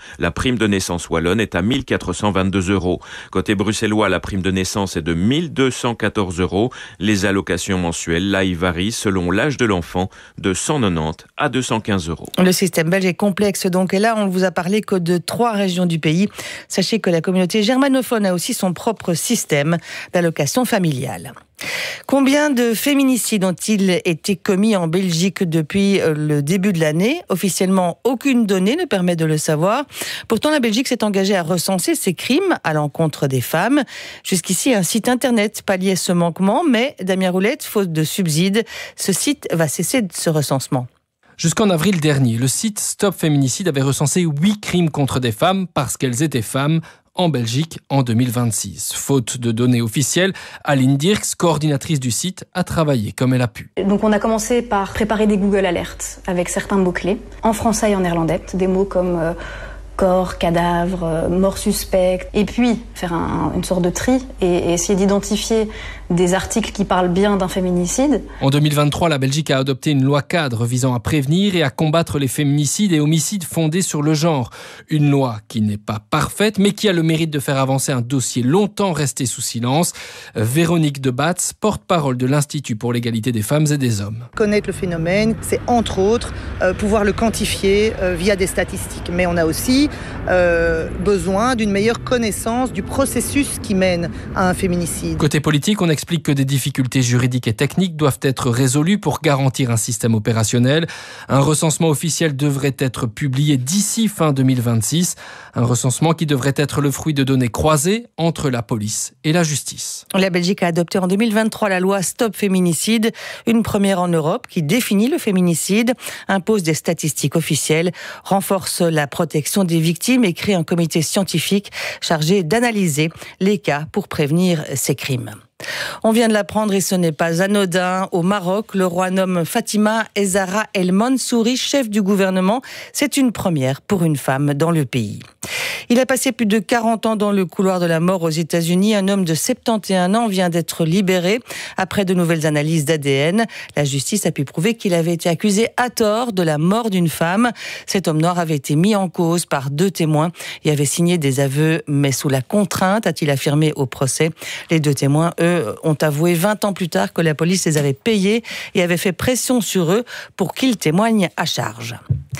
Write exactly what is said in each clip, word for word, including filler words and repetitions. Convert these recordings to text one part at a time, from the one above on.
La prime de naissance wallonne est à mille quatre cent vingt-deux euros. Côté bruxellois, la prime de naissance est de mille deux cent quatorze euros. Les allocations mensuelles, là, y varient selon l'âge de l'enfant, de cent quatre-vingt-dix à deux cent quinze euros. Le système belge est complexe donc, et là, on ne vous a parlé que de trois régions du pays. Sachez que la communauté germanophone a aussi son propre système d'allocation familiale. Combien de féminicides ont-ils été commis en Belgique depuis le début de l'année ? Officiellement, aucune donnée ne permet de le savoir. Pourtant, la Belgique s'est engagée à recenser ces crimes à l'encontre des femmes. Jusqu'ici, un site internet palliait ce manquement, mais Damien Roulette, faute de subsides, ce site va cesser de ce recensement. Jusqu'en avril dernier, le site Stop Féminicide avait recensé huit crimes contre des femmes parce qu'elles étaient femmes en Belgique en deux mille vingt-six. Faute de données officielles, Aline Dirks, coordinatrice du site, a travaillé comme elle a pu. Donc on a commencé par préparer des Google Alerts avec certains mots-clés, en français et en néerlandais, des mots comme euh, corps, cadavre, euh, mort suspecte, et puis faire un, une sorte de tri et, et essayer d'identifier des articles qui parlent bien d'un féminicide. En deux mille vingt-trois, la Belgique a adopté une loi cadre visant à prévenir et à combattre les féminicides et homicides fondés sur le genre. Une loi qui n'est pas parfaite, mais qui a le mérite de faire avancer un dossier longtemps resté sous silence. Véronique Debatz, porte-parole de l'Institut pour l'égalité des femmes et des hommes. Connaître le phénomène, c'est entre autres euh, pouvoir le quantifier euh, via des statistiques. Mais on a aussi euh, besoin d'une meilleure connaissance du processus qui mène à un féminicide. Côté politique, on explique que des difficultés juridiques et techniques doivent être résolues pour garantir un système opérationnel. Un recensement officiel devrait être publié d'ici fin deux mille vingt-six. Un recensement qui devrait être le fruit de données croisées entre la police et la justice. La Belgique a adopté en deux mille vingt-trois la loi Stop Féminicide, une première en Europe qui définit le féminicide, impose des statistiques officielles, renforce la protection des victimes et crée un comité scientifique chargé d'analyser les cas pour prévenir ces crimes. On vient de l'apprendre et ce n'est pas anodin. Au Maroc, le roi nomme Fatima Ezzara El Mansouri chef du gouvernement. C'est une première pour une femme dans le pays. Il a passé plus de quarante ans dans le couloir de la mort aux États-Unis. Un homme de soixante et un ans vient d'être libéré après de nouvelles analyses d'A D N. La justice a pu prouver qu'il avait été accusé à tort de la mort d'une femme. Cet homme noir avait été mis en cause par deux témoins et avait signé des aveux, mais sous la contrainte, a-t-il affirmé au procès. Les deux témoins, eux, ont avoué vingt ans plus tard que la police les avait payés et avait fait pression sur eux pour qu'ils témoignent à charge.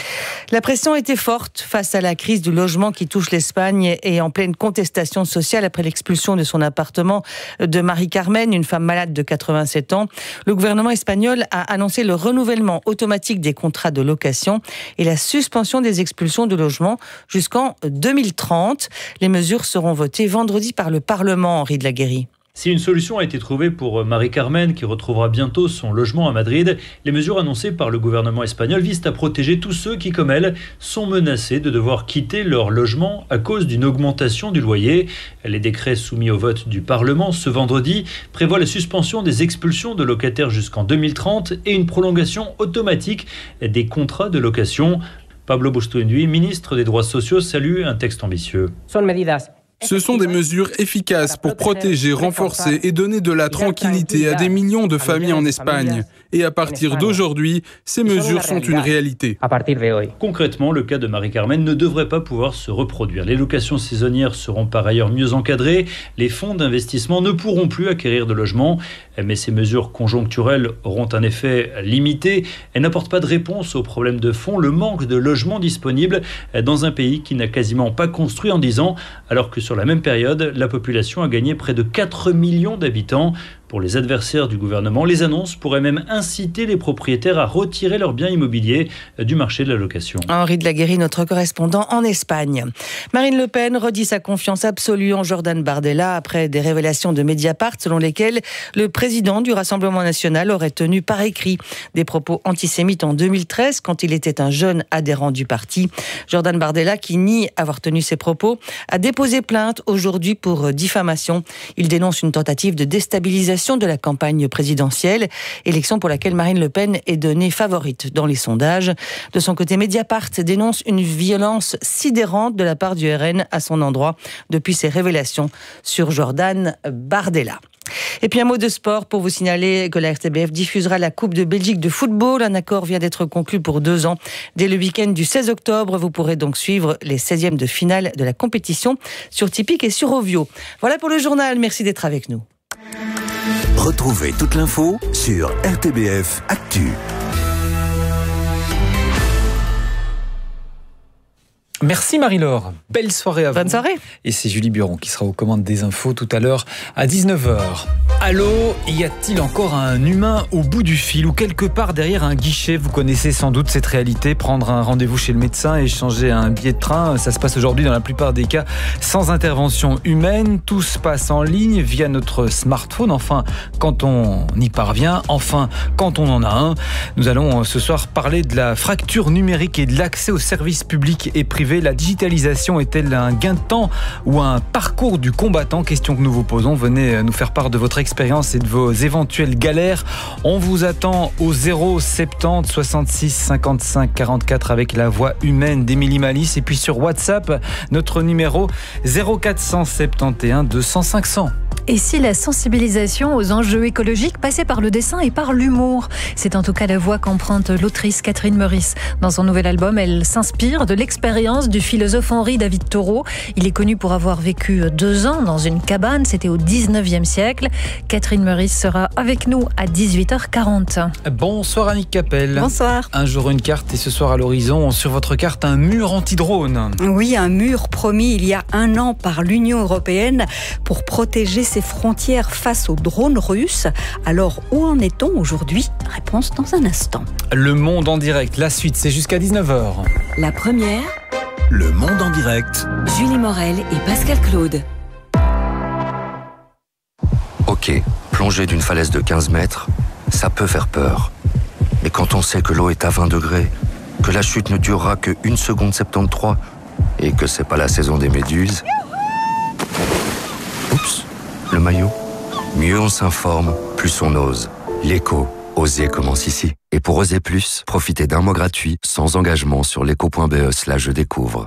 La pression était forte face à la crise du logement qui touche l'Espagne et en pleine contestation sociale après l'expulsion de son appartement de Marie-Carmen, une femme malade de quatre-vingt-sept ans. Le gouvernement espagnol a annoncé le renouvellement automatique des contrats de location et la suspension des expulsions de logements jusqu'en deux mille trente. Les mesures seront votées vendredi par le Parlement, Henri de la Guérie. Si une solution a été trouvée pour Marie-Carmen, qui retrouvera bientôt son logement à Madrid, les mesures annoncées par le gouvernement espagnol visent à protéger tous ceux qui, comme elle, sont menacés de devoir quitter leur logement à cause d'une augmentation du loyer. Les décrets soumis au vote du Parlement ce vendredi prévoient la suspension des expulsions de locataires jusqu'en deux mille trente et une prolongation automatique des contrats de location. Pablo Busto-Enduy, ministre des Droits sociaux, salue un texte ambitieux. Ce sont des mesures efficaces pour protéger, renforcer et donner de la tranquillité à des millions de familles en Espagne. Et à partir d'aujourd'hui, ces mesures sont une réalité. Concrètement, le cas de Marie-Carmen ne devrait pas pouvoir se reproduire. Les locations saisonnières seront par ailleurs mieux encadrées. Les fonds d'investissement ne pourront plus acquérir de logements. Mais ces mesures conjoncturelles auront un effet limité. Elles n'apportent pas de réponse aux problèmes de fond, le manque de logements disponibles dans un pays qui n'a quasiment pas construit en dix ans, alors que sur la même période, la population a gagné près de quatre millions d'habitants. Pour les adversaires du gouvernement, les annonces pourraient même inciter les propriétaires à retirer leurs biens immobiliers du marché de la location. Henri de la Guérie, notre correspondant en Espagne. Marine Le Pen redit sa confiance absolue en Jordan Bardella après des révélations de Mediapart selon lesquelles le président du Rassemblement national aurait tenu par écrit des propos antisémites en deux mille treize quand il était un jeune adhérent du parti. Jordan Bardella, qui nie avoir tenu ces propos, a déposé plainte aujourd'hui pour diffamation. Il dénonce une tentative de déstabilisation de la campagne présidentielle, élection pour laquelle Marine Le Pen est donnée favorite dans les sondages. De son côté, Mediapart dénonce une violence sidérante de la part du R N à son endroit depuis ses révélations sur Jordan Bardella. Et puis un mot de sport pour vous signaler que la R T B F diffusera la Coupe de Belgique de football. Un accord vient d'être conclu pour deux ans. Dès le week-end du seize octobre, vous pourrez donc suivre les seizièmes de finale de la compétition sur Tipeee et sur Ovio. Voilà pour le journal. Merci d'être avec nous. Retrouvez toute l'info sur R T B F Actu. Merci Marie-Laure, belle soirée à vous. Bonne soirée. Et c'est Julie Buron qui sera aux commandes des infos tout à l'heure à dix-neuf heures. Allô, y a-t-il encore un humain au bout du fil ou quelque part derrière un guichet? Vous connaissez sans doute cette réalité, prendre un rendez-vous chez le médecin, échanger un billet de train, ça se passe aujourd'hui dans la plupart des cas sans intervention humaine. Tout se passe en ligne via notre smartphone, enfin quand on y parvient, enfin quand on en a un. Nous allons ce soir parler de la fracture numérique et de l'accès aux services publics et privés. La digitalisation est-elle un gain de temps ou un parcours du combattant? Question que nous vous posons. Venez nous faire part de votre expérience et de vos éventuelles galères. On vous attend au zéro soixante-dix soixante-six cinquante-cinq quarante-quatre avec la voix humaine d'Émilie Malice. Et puis sur WhatsApp, notre numéro zéro quatre cent soixante et onze deux cents cinq cents. Et si la sensibilisation aux enjeux écologiques passait par le dessin et par l'humour? C'est en tout cas la voie qu'emprunte l'autrice Catherine Meurice. Dans son nouvel album, elle s'inspire de l'expérience du philosophe Henri David Thoreau. Il est connu pour avoir vécu deux ans dans une cabane, c'était au dix-neuvième siècle. Catherine Meurice sera avec nous à dix-huit heures quarante. Bonsoir Annick Capel. Bonsoir. Un jour une carte et ce soir à l'horizon, sur votre carte, un mur anti-drone. Oui, un mur promis il y a un an par l'Union européenne pour protéger ses frontières face aux drones russes. Alors, où en est-on aujourd'hui? Réponse dans un instant. Le Monde en direct, la suite, c'est jusqu'à dix-neuf heures. La première, Le Monde en direct. Julie Morel et Pascal Claude. Ok, plonger d'une falaise de quinze mètres, ça peut faire peur. Mais quand on sait que l'eau est à vingt degrés, que la chute ne durera que une seconde soixante-treize et que c'est pas la saison des méduses... Oups, le maillot. Mieux on s'informe, plus on ose. L'éco, oser commence ici. Et pour oser plus, profitez d'un mois gratuit, sans engagement sur l'éco point b e slash je découvre.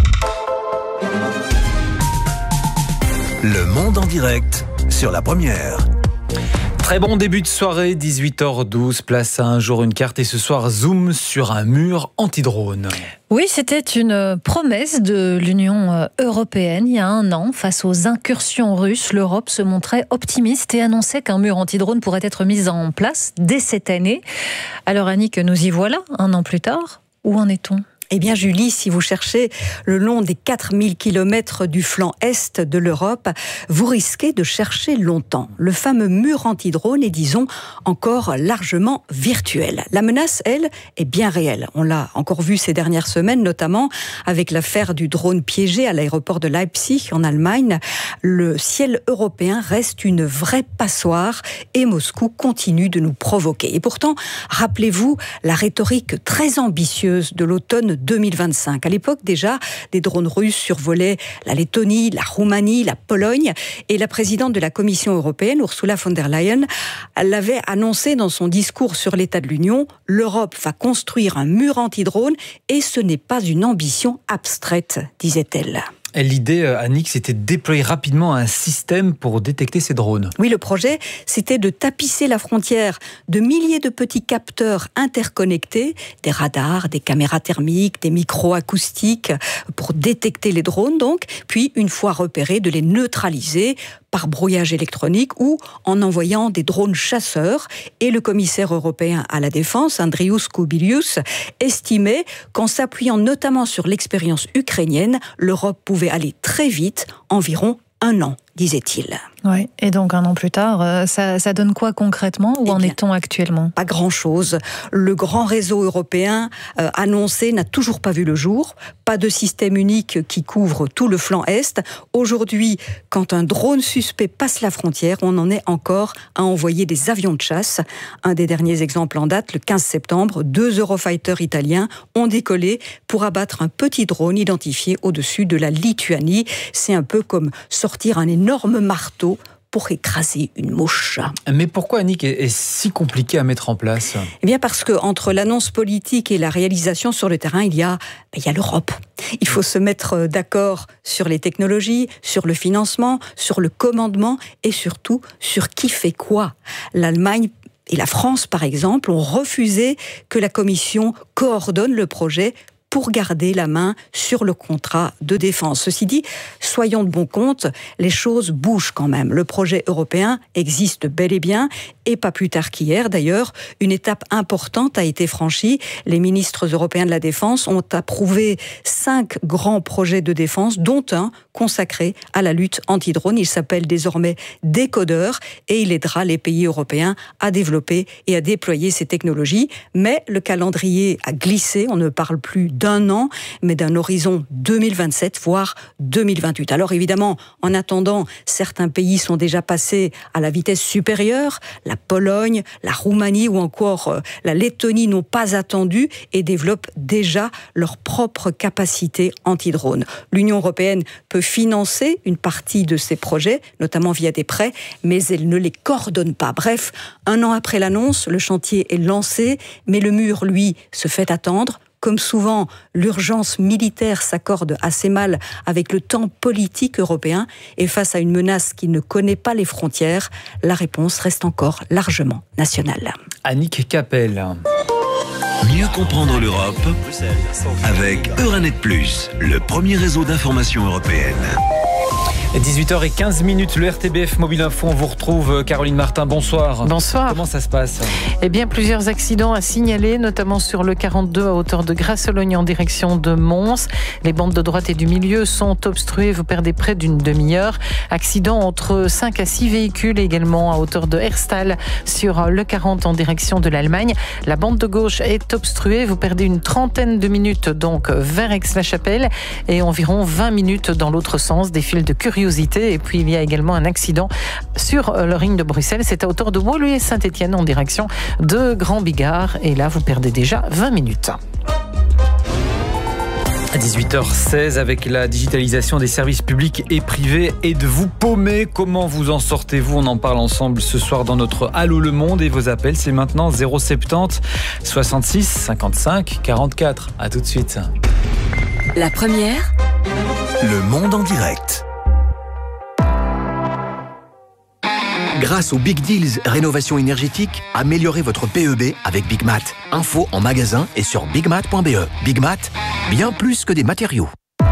Le Monde en direct sur la première. Très bon début de soirée, dix-huit heures douze, place à un jour une carte et ce soir zoom sur un mur anti-drone. Oui, c'était une promesse de l'Union européenne il y a un an. Face aux incursions russes, l'Europe se montrait optimiste et annonçait qu'un mur anti-drone pourrait être mis en place dès cette année. Alors Annick, nous y voilà, un an plus tard. Où en est-on ? Eh bien Julie, si vous cherchez le long des quatre mille kilomètres du flanc est de l'Europe, vous risquez de chercher longtemps. Le fameux mur anti-drone est, disons, encore largement virtuel. La menace, elle, est bien réelle. On l'a encore vu ces dernières semaines, notamment avec l'affaire du drone piégé à l'aéroport de Leipzig, en Allemagne. Le ciel européen reste une vraie passoire et Moscou continue de nous provoquer. Et pourtant, rappelez-vous la rhétorique très ambitieuse de l'automne deux mille vingt-cinq. À l'époque, déjà, des drones russes survolaient la Lettonie, la Roumanie, la Pologne. Et la présidente de la Commission européenne, Ursula von der Leyen, l'avait annoncé dans son discours sur l'état de l'Union. L'Europe va construire un mur anti-drone et ce n'est pas une ambition abstraite, disait-elle. L'idée, Annick, c'était de déployer rapidement un système pour détecter ces drones. Oui, le projet, c'était de tapisser la frontière de milliers de petits capteurs interconnectés, des radars, des caméras thermiques, des micro-acoustiques, pour détecter les drones, donc, puis, une fois repérés, de les neutraliser par brouillage électronique ou en envoyant des drones chasseurs. Et le commissaire européen à la défense, Andrius Kubilius, estimait qu'en s'appuyant notamment sur l'expérience ukrainienne, l'Europe pouvait aller très vite, environ un an, disait-il. Oui, et donc un an plus tard, ça, ça donne quoi concrètement? Où eh en bien, est-on actuellement? Pas grand-chose. Le grand réseau européen euh, annoncé n'a toujours pas vu le jour. Pas de système unique qui couvre tout le flanc Est. Aujourd'hui, quand un drone suspect passe la frontière, on en est encore à envoyer des avions de chasse. Un des derniers exemples en date, le quinze septembre, deux Eurofighters italiens ont décollé pour abattre un petit drone identifié au-dessus de la Lituanie. C'est un peu comme sortir un énorme marteau pour écraser une mouche. Mais pourquoi, Annick, est, est si compliqué à mettre en place ? Eh bien parce que entre l'annonce politique et la réalisation sur le terrain, il y a, il y a l'Europe. Il faut se mettre d'accord sur les technologies, sur le financement, sur le commandement et surtout sur qui fait quoi. L'Allemagne et la France, par exemple, ont refusé que la Commission coordonne le projet pour garder la main sur le contrat de défense. Ceci dit, soyons de bon compte, les choses bougent quand même. Le projet européen existe bel et bien, et pas plus tard qu'hier d'ailleurs, une étape importante a été franchie. Les ministres européens de la Défense ont approuvé cinq grands projets de défense, dont un consacré à la lutte anti-drone. Il s'appelle désormais Décodeur, et il aidera les pays européens à développer et à déployer ces technologies. Mais le calendrier a glissé, on ne parle plus d'un an, mais d'un horizon deux mille vingt-sept, voire deux mille vingt-huit. Alors évidemment, en attendant, certains pays sont déjà passés à la vitesse supérieure. La Pologne, la Roumanie ou encore euh, la Lettonie n'ont pas attendu et développent déjà leur propre capacité anti-drone. L'Union européenne peut financer une partie de ces projets, notamment via des prêts, mais elle ne les coordonne pas. Bref, un an après l'annonce, le chantier est lancé, mais le mur, lui, se fait attendre. Comme souvent, l'urgence militaire s'accorde assez mal avec le temps politique européen, et face à une menace qui ne connaît pas les frontières, la réponse reste encore largement nationale. Annick Capel. Mieux comprendre l'Europe avec Euranet Plus, le premier réseau d'information européenne. dix-huit heures quinze, le R T B F Mobile Info, on vous retrouve. Caroline Martin, bonsoir. Bonsoir. Comment ça se passe ? Eh bien, plusieurs accidents à signaler, notamment sur le quarante-deux à hauteur de Grasse-Sologne en direction de Mons. Les bandes de droite et du milieu sont obstruées, vous perdez près d'une demi-heure. Accident entre cinq à six véhicules également à hauteur de Herstal sur le quarante en direction de l'Allemagne. La bande de gauche est obstruée, vous perdez une trentaine de minutes donc vers Aix-la-Chapelle et environ vingt minutes dans l'autre sens, des fils de curiosité. Et puis il y a également un accident sur le ring de Bruxelles, c'est à hauteur de Woluwe-Saint-Étienne en direction de Grand Bigard, et là vous perdez déjà vingt minutes. À dix-huit heures seize, avec la digitalisation des services publics et privés, êtes-vous paumé ? Comment vous en sortez-vous ? On en parle ensemble ce soir dans notre Allô le Monde, et vos appels, c'est maintenant zéro soixante-dix soixante-six cinquante-cinq quarante-quatre. À tout de suite. La première, Le Monde en direct. Grâce aux Big Deals Rénovation énergétique, améliorez votre P E B avec Bigmat. Info en magasin et sur bigmat point b e. Bigmat, bien plus que des matériaux.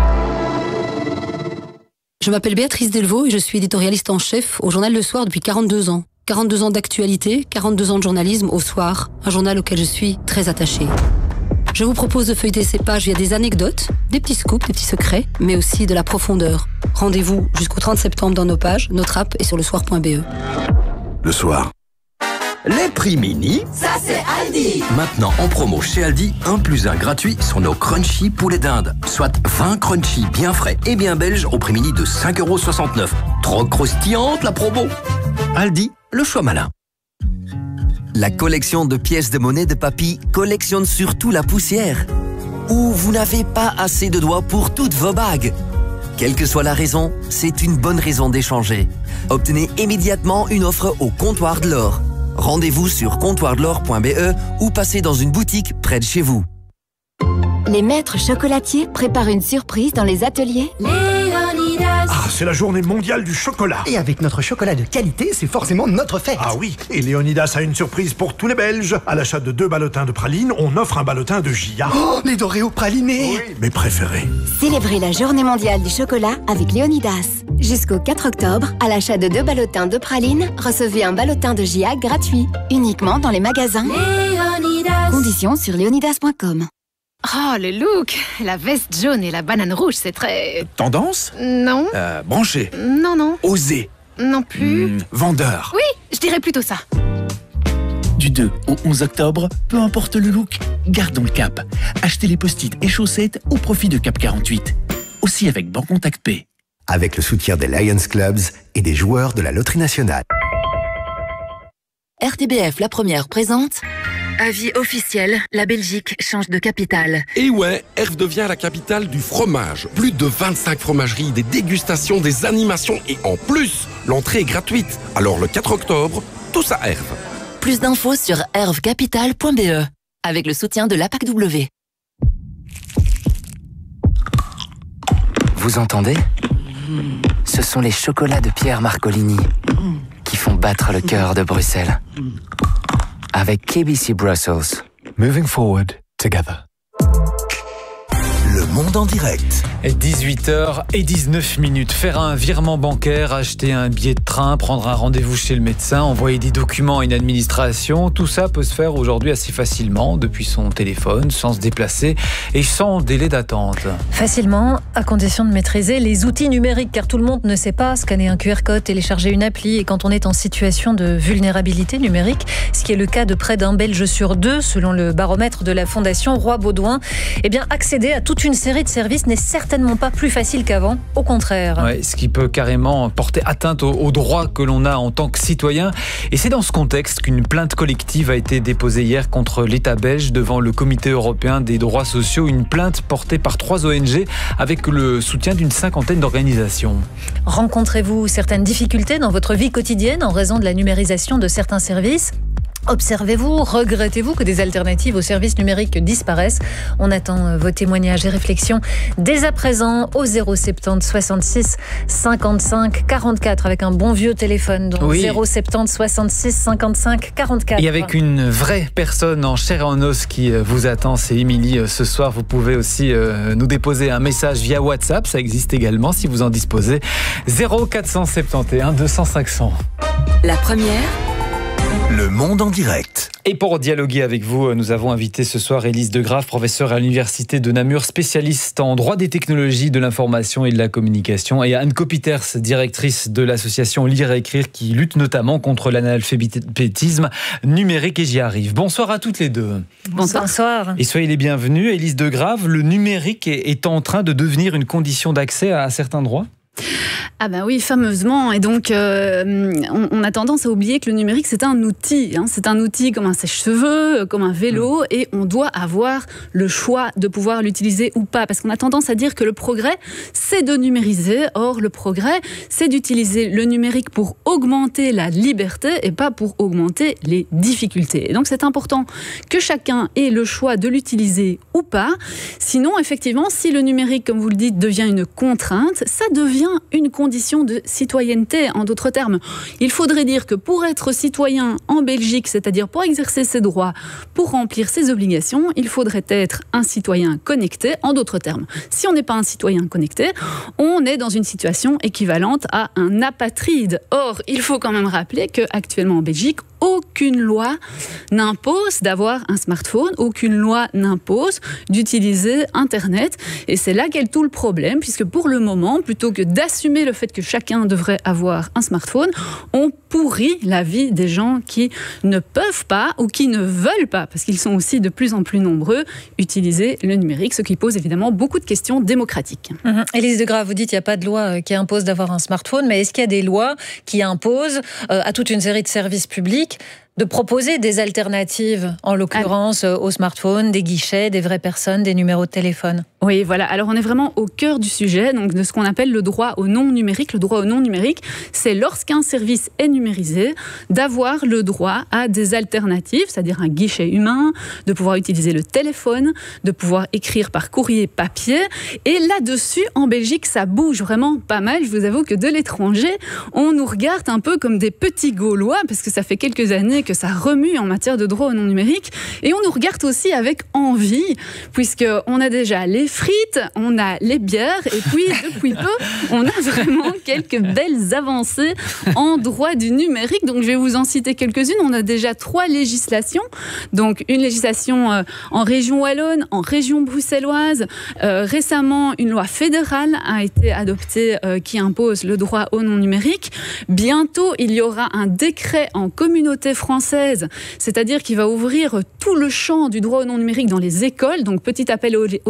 Je m'appelle Béatrice Delvaux et je suis éditorialiste en chef au Journal Le Soir depuis quarante-deux ans. quarante-deux ans d'actualité, quarante-deux ans de journalisme au Soir, un journal auquel je suis très attachée. Je vous propose de feuilleter ces pages via des anecdotes, des petits scoops, des petits secrets, mais aussi de la profondeur. Rendez-vous jusqu'au trente septembre dans nos pages, notre app et sur le soir point b e. Le Soir. Les prix mini, ça c'est Aldi. Maintenant en promo chez Aldi, un plus un gratuit sur nos crunchy poulet d'Inde. Soit vingt crunchy bien frais et bien belges au prix mini de cinq euros soixante-neuf. Trop croustillante la promo. Aldi, le choix malin. La collection de pièces de monnaie de Papy collectionne surtout la poussière. Ou vous n'avez pas assez de doigts pour toutes vos bagues. Quelle que soit la raison, c'est une bonne raison d'échanger. Obtenez immédiatement une offre au comptoir de l'or. Rendez-vous sur comptoir de l'or point b e ou passez dans une boutique près de chez vous. Les maîtres chocolatiers préparent une surprise dans les ateliers Léonidas. Ah, c'est la journée mondiale du chocolat. Et avec notre chocolat de qualité, c'est forcément notre fête. Ah oui, et Léonidas a une surprise pour tous les Belges. À l'achat de deux ballotins de pralines, on offre un ballotin de Gia. Oh, les Doréos pralinés. Oui, mes préférés. Célébrez la journée mondiale du chocolat avec Léonidas. Jusqu'au quatre octobre, à l'achat de deux ballotins de pralines, recevez un ballotin de Gia gratuit. Uniquement dans les magasins Léonidas. Conditions sur léonidas point com. Oh, le look! La veste jaune et la banane rouge, c'est très... Tendance? Non. Euh, branché? Non, non. Osé? Non plus. Mmh, vendeur? Oui, je dirais plutôt ça. Du deux au onze octobre, peu importe le look, gardons le cap. Achetez les post-it et chaussettes au profit de Cap quarante-huit. Aussi avec Bancontact Pay. Avec le soutien des Lions Clubs et des joueurs de la Loterie Nationale. R T B F La Première présente Avis officiel, la Belgique change de capitale. Et ouais, Herve devient la capitale du fromage. Plus de vingt-cinq fromageries, des dégustations, des animations et en plus, l'entrée est gratuite. Alors le quatre octobre, tous à Herve. Plus d'infos sur herve capital point b e avec le soutien de l'A P A C W. Vous entendez ? Ce sont les chocolats de Pierre Marcolini qui font battre le cœur de Bruxelles. Avec K B C Brussels. Moving forward together. Le monde en direct. dix-huit heures dix-neuf minutes. Faire un virement bancaire, acheter un billet de train, prendre un rendez-vous chez le médecin, envoyer des documents à une administration, tout ça peut se faire aujourd'hui assez facilement depuis son téléphone, sans se déplacer et sans délai d'attente. Facilement, à condition de maîtriser les outils numériques, car tout le monde ne sait pas scanner un Q R code, télécharger une appli, et quand on est en situation de vulnérabilité numérique, ce qui est le cas de près d'un Belge sur deux, selon le baromètre de la Fondation Roi-Baudouin, eh bien, accéder à toute une série de services n'est certainement pas plus facile qu'avant, au contraire. Ouais, ce qui peut carrément porter atteinte aux, aux droits que l'on a en tant que citoyen. Et c'est dans ce contexte qu'une plainte collective a été déposée hier contre l'État belge devant le Comité européen des droits sociaux. Une plainte portée par trois O N G avec le soutien d'une cinquantaine d'organisations. Rencontrez-vous certaines difficultés dans votre vie quotidienne en raison de la numérisation de certains services ? Observez-vous, regrettez-vous que des alternatives aux services numériques disparaissent ? On attend vos témoignages et réflexions dès à présent au zéro soixante-dix soixante-six cinquante-cinq quarante-quatre avec un bon vieux téléphone, donc oui. zéro soixante-dix soixante-six cinquante-cinq quarante-quatre. Et avec une vraie personne en chair et en os qui vous attend, c'est Émilie. Ce soir, vous pouvez aussi nous déposer un message via WhatsApp, ça existe également si vous en disposez. zéro quatre cent soixante et onze deux cents cinq cents. La première. Le monde en direct. Et pour dialoguer avec vous, nous avons invité ce soir Élise Degrave, professeure à l'université de Namur, spécialiste en droit des technologies, de l'information et de la communication, et Anne Copiters, directrice de l'association Lire et Écrire, qui lutte notamment contre l'analphabétisme numérique. Et j'y arrive. Bonsoir à toutes les deux. Bonsoir. Bonsoir. Et soyez les bienvenus. Élise Degrave, le numérique est en train de devenir une condition d'accès à certains droits ? Ah ben oui, fameusement. Et donc, euh, on, on a tendance à oublier que le numérique, c'est un outil. Hein. C'est un outil comme un sèche-cheveux, comme un vélo, mmh. et on doit avoir le choix de pouvoir l'utiliser ou pas. Parce qu'on a tendance à dire que le progrès, c'est de numériser. Or, le progrès, c'est d'utiliser le numérique pour augmenter la liberté et pas pour augmenter les difficultés. Et donc, c'est important que chacun ait le choix de l'utiliser ou pas. Sinon, effectivement, si le numérique, comme vous le dites, devient une contrainte, ça devient une condition de citoyenneté. En d'autres termes, il faudrait dire que pour être citoyen en Belgique, c'est-à-dire pour exercer ses droits, pour remplir ses obligations, il faudrait être un citoyen connecté. En d'autres termes, si on n'est pas un citoyen connecté, on est dans une situation équivalente à un apatride. Or, il faut quand même rappeler qu'actuellement en Belgique, aucune loi n'impose d'avoir un smartphone, aucune loi n'impose d'utiliser Internet. Et c'est là qu'est tout le problème, puisque pour le moment, plutôt que d'assumer le fait que chacun devrait avoir un smartphone, on pourrit la vie des gens qui ne peuvent pas ou qui ne veulent pas, parce qu'ils sont aussi de plus en plus nombreux, utiliser le numérique, ce qui pose évidemment beaucoup de questions démocratiques. Mmh. Élise Degrave, vous dites qu'il n'y a pas de loi qui impose d'avoir un smartphone, mais est-ce qu'il y a des lois qui imposent euh, à toute une série de services publics de proposer des alternatives, en l'occurrence ah. aux smartphones, des guichets, des vraies personnes, des numéros de téléphone? Oui, voilà. Alors, on est vraiment au cœur du sujet, donc de ce qu'on appelle le droit au non numérique. Le droit au non numérique, c'est lorsqu'un service est numérisé, d'avoir le droit à des alternatives, c'est-à-dire un guichet humain, de pouvoir utiliser le téléphone, de pouvoir écrire par courrier papier. Et là-dessus, en Belgique, ça bouge vraiment pas mal. Je vous avoue que de l'étranger, on nous regarde un peu comme des petits Gaulois, parce que ça fait quelques années que ça remue en matière de droit au non numérique. Et on nous regarde aussi avec envie, puisqu'on a déjà les frites, on a les bières, et puis depuis peu, on a vraiment quelques belles avancées en droit du numérique. Donc je vais vous en citer quelques-unes. On a déjà trois législations. Donc une législation euh, en région wallonne, en région bruxelloise. Euh, récemment, une loi fédérale a été adoptée euh, qui impose le droit au non numérique. Bientôt, il y aura un décret en communauté française, c'est-à-dire qu'il va ouvrir tout le champ du droit au non numérique dans les écoles. Donc petit appel aux, aux écoles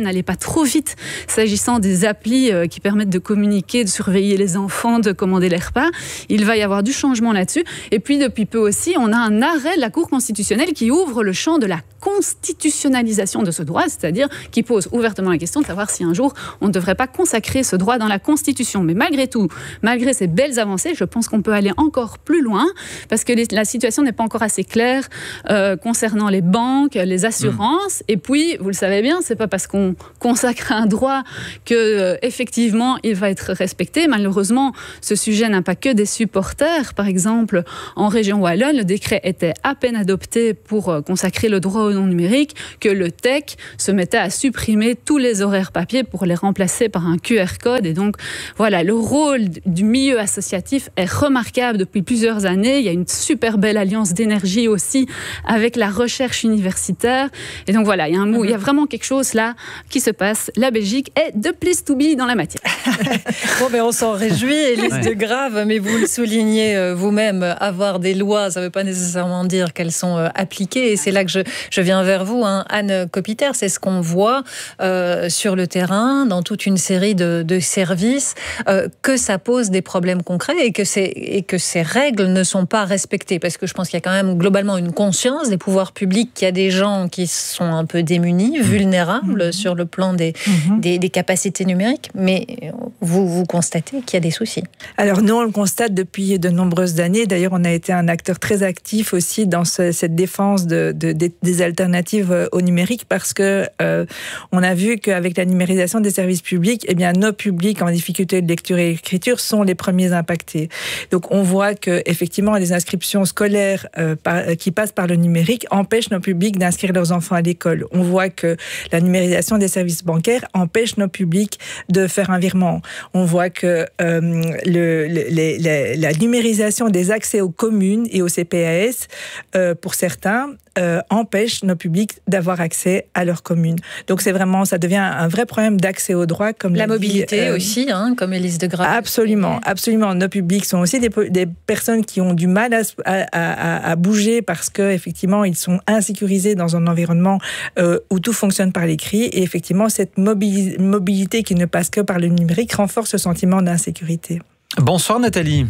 n'allez pas trop vite s'agissant des applis euh, qui permettent de communiquer, de surveiller les enfants, de commander les repas. Il va y avoir du changement là-dessus. Et puis, depuis peu aussi, on a un arrêt de la Cour constitutionnelle qui ouvre le champ de la constitutionnalisation de ce droit, c'est-à-dire qui pose ouvertement la question de savoir si un jour on ne devrait pas consacrer ce droit dans la Constitution. Mais malgré tout, malgré ces belles avancées, je pense qu'on peut aller encore plus loin parce que les, la situation n'est pas encore assez claire euh, concernant les banques, les assurances. Mmh. Et puis, vous le savez bien, c'est pas parce qu'on consacre un droit que euh, effectivement il va être respecté. Malheureusement, ce sujet n'a pas que des supporters. Par exemple, en région wallonne, le décret était à peine adopté pour euh, consacrer le droit au non numérique que le T E C se mettait à supprimer tous les horaires papier pour les remplacer par un Q R code. Et donc, voilà, le rôle du milieu associatif est remarquable depuis plusieurs années. Il y a une super belle alliance d'énergie aussi avec la recherche universitaire. Et donc, voilà, il y a un mot, il y a vraiment quelque chose là qui se passe. La Belgique est de place to be dans la matière. Bon, ben, on s'en réjouit, Élise Ouais. de Grave, mais vous le soulignez euh, vous-même, avoir des lois, ça ne veut pas nécessairement dire qu'elles sont euh, appliquées. Et c'est là que je, je viens vers vous, hein. Anne Copiter, c'est ce qu'on voit euh, sur le terrain, dans toute une série de, de services, euh, que ça pose des problèmes concrets et que, c'est, et que ces règles ne sont pas respectées. Parce que je pense qu'il y a quand même globalement une conscience des pouvoirs publics qu'il y a des gens qui sont un peu démunis, vulnérables mmh. sur le plan des, mmh. des, des capacités numériques. Mais vous, vous constatez qu'il y a des soucis. Alors nous, on le constate depuis de nombreuses années. D'ailleurs, on a été un acteur très actif aussi dans ce, cette défense de, de, de, des alternatives au numérique parce que euh, on a vu qu'avec la numérisation des services publics, eh bien, nos publics en difficulté de lecture et d'écriture sont les premiers impactés. Donc, on voit que effectivement, les inscriptions scolaires euh, par, qui passent par le numérique empêchent nos publics d'inscrire leurs enfants à l'école. On voit que la numérisation des services bancaires empêche nos publics de faire un virement. On voit que euh, le, le, les, les, la numérisation des accès aux communes et aux C P A S, euh, pour certains, euh, empêche nos publics d'avoir accès à leur commune. Donc c'est vraiment, ça devient un vrai problème d'accès aux droits, comme la dit, mobilité euh, aussi, hein, comme Élise de Grave. Absolument, absolument. Nos publics sont aussi des, des personnes qui ont du mal à, à, à, à bouger parce que effectivement ils sont insécurisés dans un environnement euh, où tout fonctionne par l'écrit. Et effectivement, cette mobilis- mobilité qui ne passe que par le numérique renforce ce sentiment d'insécurité. Bonsoir Nathalie.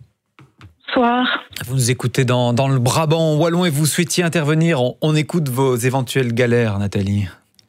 Bonsoir. Vous nous écoutez dans, dans le Brabant wallon et vous souhaitiez intervenir. On, on écoute vos éventuelles galères, Nathalie.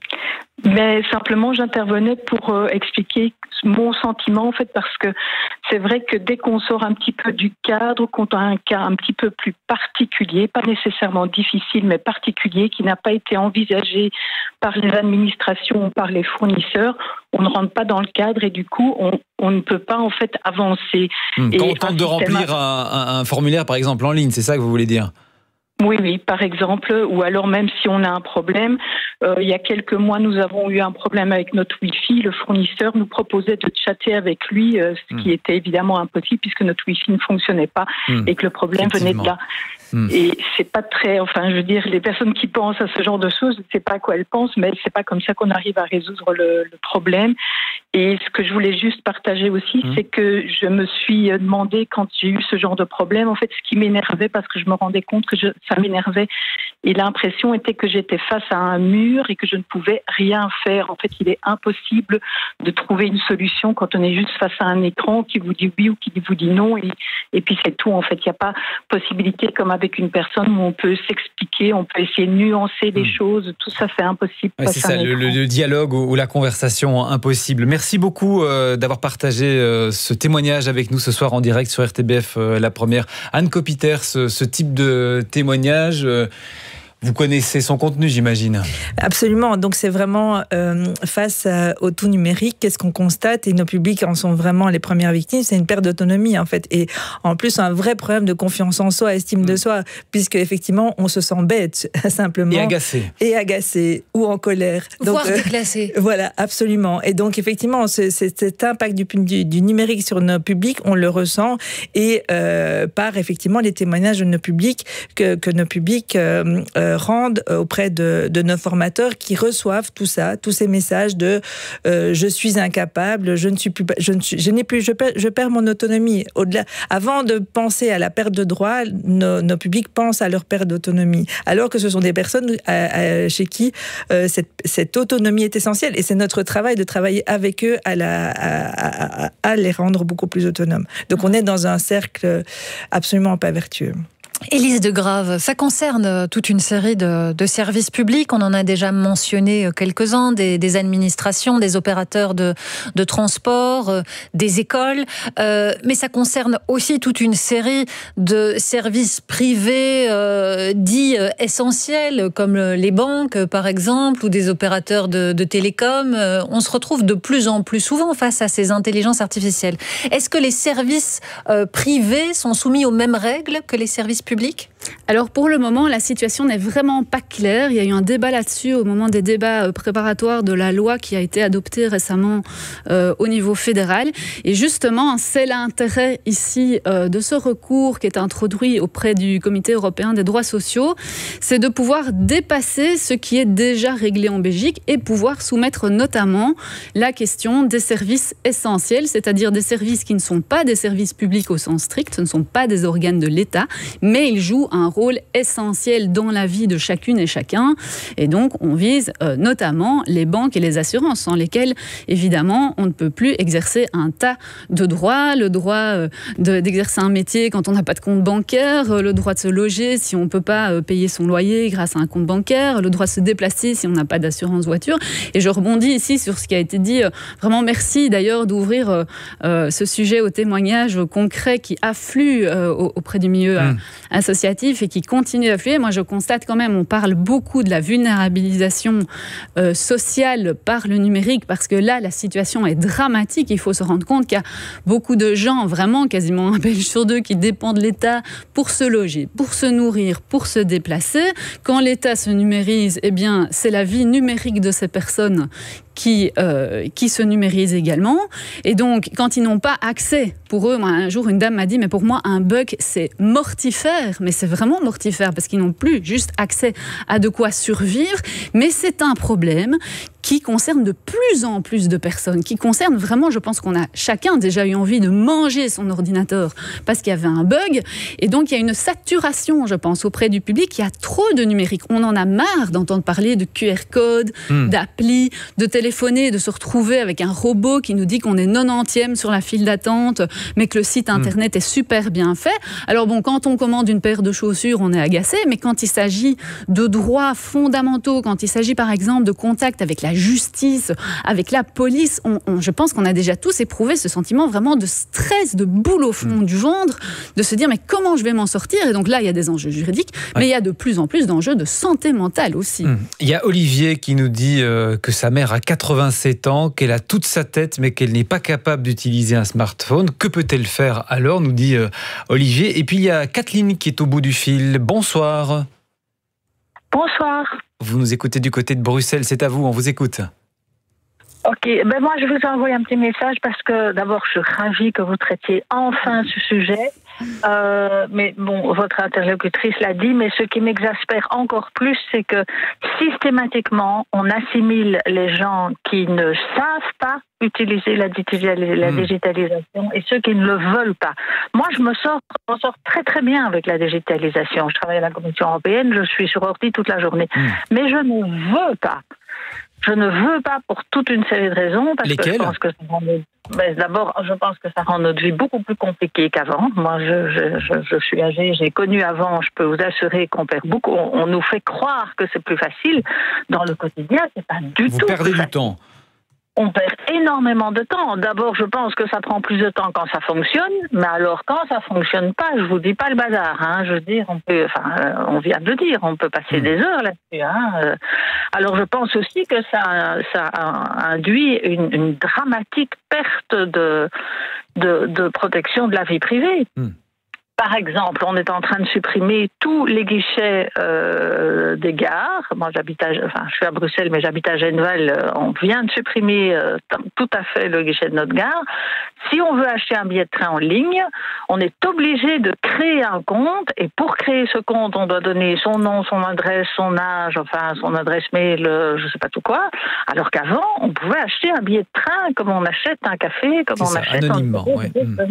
Mais simplement, j'intervenais pour euh, expliquer mon sentiment, en fait, parce que c'est vrai que dès qu'on sort un petit peu du cadre, qu'on a un cas un petit peu plus particulier, pas nécessairement difficile, mais particulier, qui n'a pas été envisagé par les administrations ou par les fournisseurs, on ne rentre pas dans le cadre et du coup, on, on ne peut pas, en fait, avancer. Hum, et quand on tente de remplir un, un, un formulaire, par exemple, en ligne, c'est ça que vous voulez dire ? Oui, oui, par exemple, ou alors même si on a un problème, euh, il y a quelques mois, nous avons eu un problème avec notre Wi-Fi. Le fournisseur nous proposait de chatter avec lui, euh, ce mmh. qui était évidemment impossible puisque notre Wi-Fi ne fonctionnait pas mmh. et que le problème venait de là. Mmh. Et c'est pas très, enfin, je veux dire, les personnes qui pensent à ce genre de choses, je ne sais pas à quoi elles pensent, mais c'est pas comme ça qu'on arrive à résoudre le, le problème. Et ce que je voulais juste partager aussi, mmh. c'est que je me suis demandé quand j'ai eu ce genre de problème, en fait, ce qui m'énervait parce que je me rendais compte que je, ça m'énervait. Et l'impression était que j'étais face à un mur et que je ne pouvais rien faire. En fait, il est impossible de trouver une solution quand on est juste face à un écran qui vous dit oui ou qui vous dit non. Et, et puis c'est tout. En fait, il n'y a pas possibilité comme avec une personne où on peut s'expliquer, on peut essayer de nuancer des mmh. choses. Tout ça, c'est impossible. Ouais, c'est ça, le, le dialogue ou, ou la conversation impossible. Merci beaucoup euh, d'avoir partagé euh, ce témoignage avec nous ce soir en direct sur R T B F, euh, la première. Anne Copiter, ce, ce type de témoignage... Euh, Vous connaissez son contenu, j'imagine. Absolument. Donc, c'est vraiment euh, face à, au tout numérique, qu'est-ce qu'on constate, et nos publics en sont vraiment les premières victimes, c'est une perte d'autonomie, en fait. Et en plus, un vrai problème de confiance en soi, estime mmh. de soi, puisque effectivement, on se sent bête, simplement. Et agacé. Et agacé, ou en colère. Donc, voire déclassé. Euh, voilà, absolument. Et donc, effectivement, c'est, c'est, cet impact du, du, du numérique sur nos publics, on le ressent, et euh, par, effectivement, les témoignages de nos publics, que, que nos publics... Euh, euh, euh, rendre auprès de, de nos formateurs qui reçoivent tout ça, tous ces messages de euh, je suis incapable, je ne suis plus, je ne suis, je n'ai plus, je perds, je perds mon autonomie. Au-delà, avant de penser à la perte de droits, nos, nos publics pensent à leur perte d'autonomie, alors que ce sont des personnes à, à, chez qui euh, cette, cette autonomie est essentielle, et c'est notre travail de travailler avec eux à, la, à, à, à les rendre beaucoup plus autonomes. Donc on est dans un cercle absolument pas vertueux. Élise de Grave, ça concerne toute une série de, de services publics. On en a déjà mentionné quelques-uns, des, des administrations, des opérateurs de, de transport, euh, des écoles. Euh, mais ça concerne aussi toute une série de services privés euh, dits euh, essentiels, comme les banques, par exemple, ou des opérateurs de, de télécom. Euh, on se retrouve de plus en plus souvent face à ces intelligences artificielles. Est-ce que les services euh, privés sont soumis aux mêmes règles que les services publics ? Alors pour le moment, la situation n'est vraiment pas claire. Il y a eu un débat là-dessus au moment des débats préparatoires de la loi qui a été adoptée récemment euh, au niveau fédéral. Et justement, c'est l'intérêt ici euh, de ce recours qui est introduit auprès du Comité européen des droits sociaux, c'est de pouvoir dépasser ce qui est déjà réglé en Belgique et pouvoir soumettre notamment la question des services essentiels, c'est-à-dire des services qui ne sont pas des services publics au sens strict, ce ne sont pas des organes de l'État, mais ils jouent un rôle essentiel dans la vie de chacune et chacun. Et donc, on vise euh, notamment les banques et les assurances, sans lesquelles, évidemment, on ne peut plus exercer un tas de droits. Le droit euh, de, d'exercer un métier quand on n'a pas de compte bancaire, euh, le droit de se loger si on ne peut pas euh, payer son loyer grâce à un compte bancaire, le droit de se déplacer si on n'a pas d'assurance voiture. Et je rebondis ici sur ce qui a été dit. Euh, vraiment, merci d'ailleurs d'ouvrir euh, euh, ce sujet aux témoignages concrets qui affluent euh, auprès du milieu euh, mmh. associatif et qui continue d'affluer. Moi, je constate quand même, on parle beaucoup de la vulnérabilisation euh, sociale par le numérique, parce que là, la situation est dramatique. Il faut se rendre compte qu'il y a beaucoup de gens, vraiment quasiment un Belge sur deux, qui dépendent de l'État pour se loger, pour se nourrir, pour se déplacer. Quand l'État se numérise, eh bien, c'est la vie numérique de ces personnes qui, euh, qui se numérisent également. Et donc, quand ils n'ont pas accès, pour eux, moi, un jour, une dame m'a dit, mais pour moi, un bug, c'est mortifère. Mais c'est vraiment mortifère, parce qu'ils n'ont plus juste accès à de quoi survivre. Mais c'est un problème qui concerne de plus en plus de personnes, qui concerne vraiment, je pense qu'on a chacun déjà eu envie de manger son ordinateur parce qu'il y avait un bug. Et donc, il y a une saturation, je pense, auprès du public. Il y a trop de numérique. On en a marre d'entendre parler de Q R code, mmh. d'applis, de téléphoner, de se retrouver avec un robot qui nous dit qu'on est nonantième sur la file d'attente, mais que le site internet mmh. est super bien fait. Alors bon, quand on commande une paire de chaussures, on est agacé, mais quand il s'agit de droits fondamentaux, quand il s'agit par exemple de contact avec la justice, avec la police, on, on, je pense qu'on a déjà tous éprouvé ce sentiment vraiment de stress, de boule au fond mmh. du ventre, de se dire mais comment je vais m'en sortir? Et donc là, il y a des enjeux juridiques, ouais. mais il y a de plus en plus d'enjeux de santé mentale aussi. Mmh. Il y a Olivier qui nous dit euh, que sa mère a quatre-vingt-sept ans, qu'elle a toute sa tête, mais qu'elle n'est pas capable d'utiliser un smartphone. Que peut-elle faire alors, nous dit euh, Olivier. Et puis il y a Kathleen qui est au bout du fil. Bonsoir. Bonsoir. Vous nous écoutez du côté de Bruxelles, c'est à vous, on vous écoute. Ok, ben moi je vous envoie un petit message parce que d'abord je suis ravie que vous traitiez enfin ce sujet. Euh, mais bon, votre interlocutrice l'a dit, mais ce qui m'exaspère encore plus, c'est que systématiquement on assimile les gens qui ne savent pas utiliser la, digitalis- la digitalisation et ceux qui ne le veulent pas. Moi, je me sors, je me sors très très bien avec la digitalisation. Je travaille à la Commission européenne, je suis sur ordi toute la journée, mmh. mais je ne veux pas. Je ne veux pas pour toute une série de raisons. Parce Lesquelles? que je pense que ça rend notre... ben, d'abord, je pense que ça rend notre vie beaucoup plus compliquée qu'avant. Moi, je, je, je, je suis âgée, j'ai connu avant. Je peux vous assurer qu'on perd beaucoup. On, on nous fait croire que c'est plus facile. Dans le quotidien, c'est pas du vous tout. Vous perdez du facile. temps. On perd énormément de temps. D'abord, je pense que ça prend plus de temps quand ça fonctionne, mais alors quand ça fonctionne pas, je vous dis pas le bazar. Hein. Je veux dire, on peut, enfin, euh, on vient de le dire, on peut passer mmh. des heures là-dessus. Hein. Alors, je pense aussi que ça, ça induit une, une dramatique perte de, de, de protection de la vie privée. Mmh. Par exemple, on est en train de supprimer tous les guichets euh, des gares. Moi, j'habite à, enfin, je suis à Bruxelles, mais j'habite à Genneval. On vient de supprimer euh, t- tout à fait le guichet de notre gare. Si on veut acheter un billet de train en ligne, on est obligé de créer un compte et pour créer ce compte, on doit donner son nom, son adresse, son âge, enfin son adresse mail, je sais pas tout quoi. Alors qu'avant, on pouvait acheter un billet de train comme on achète un café, comme C'est on ça, achète anonymement, un... ouais.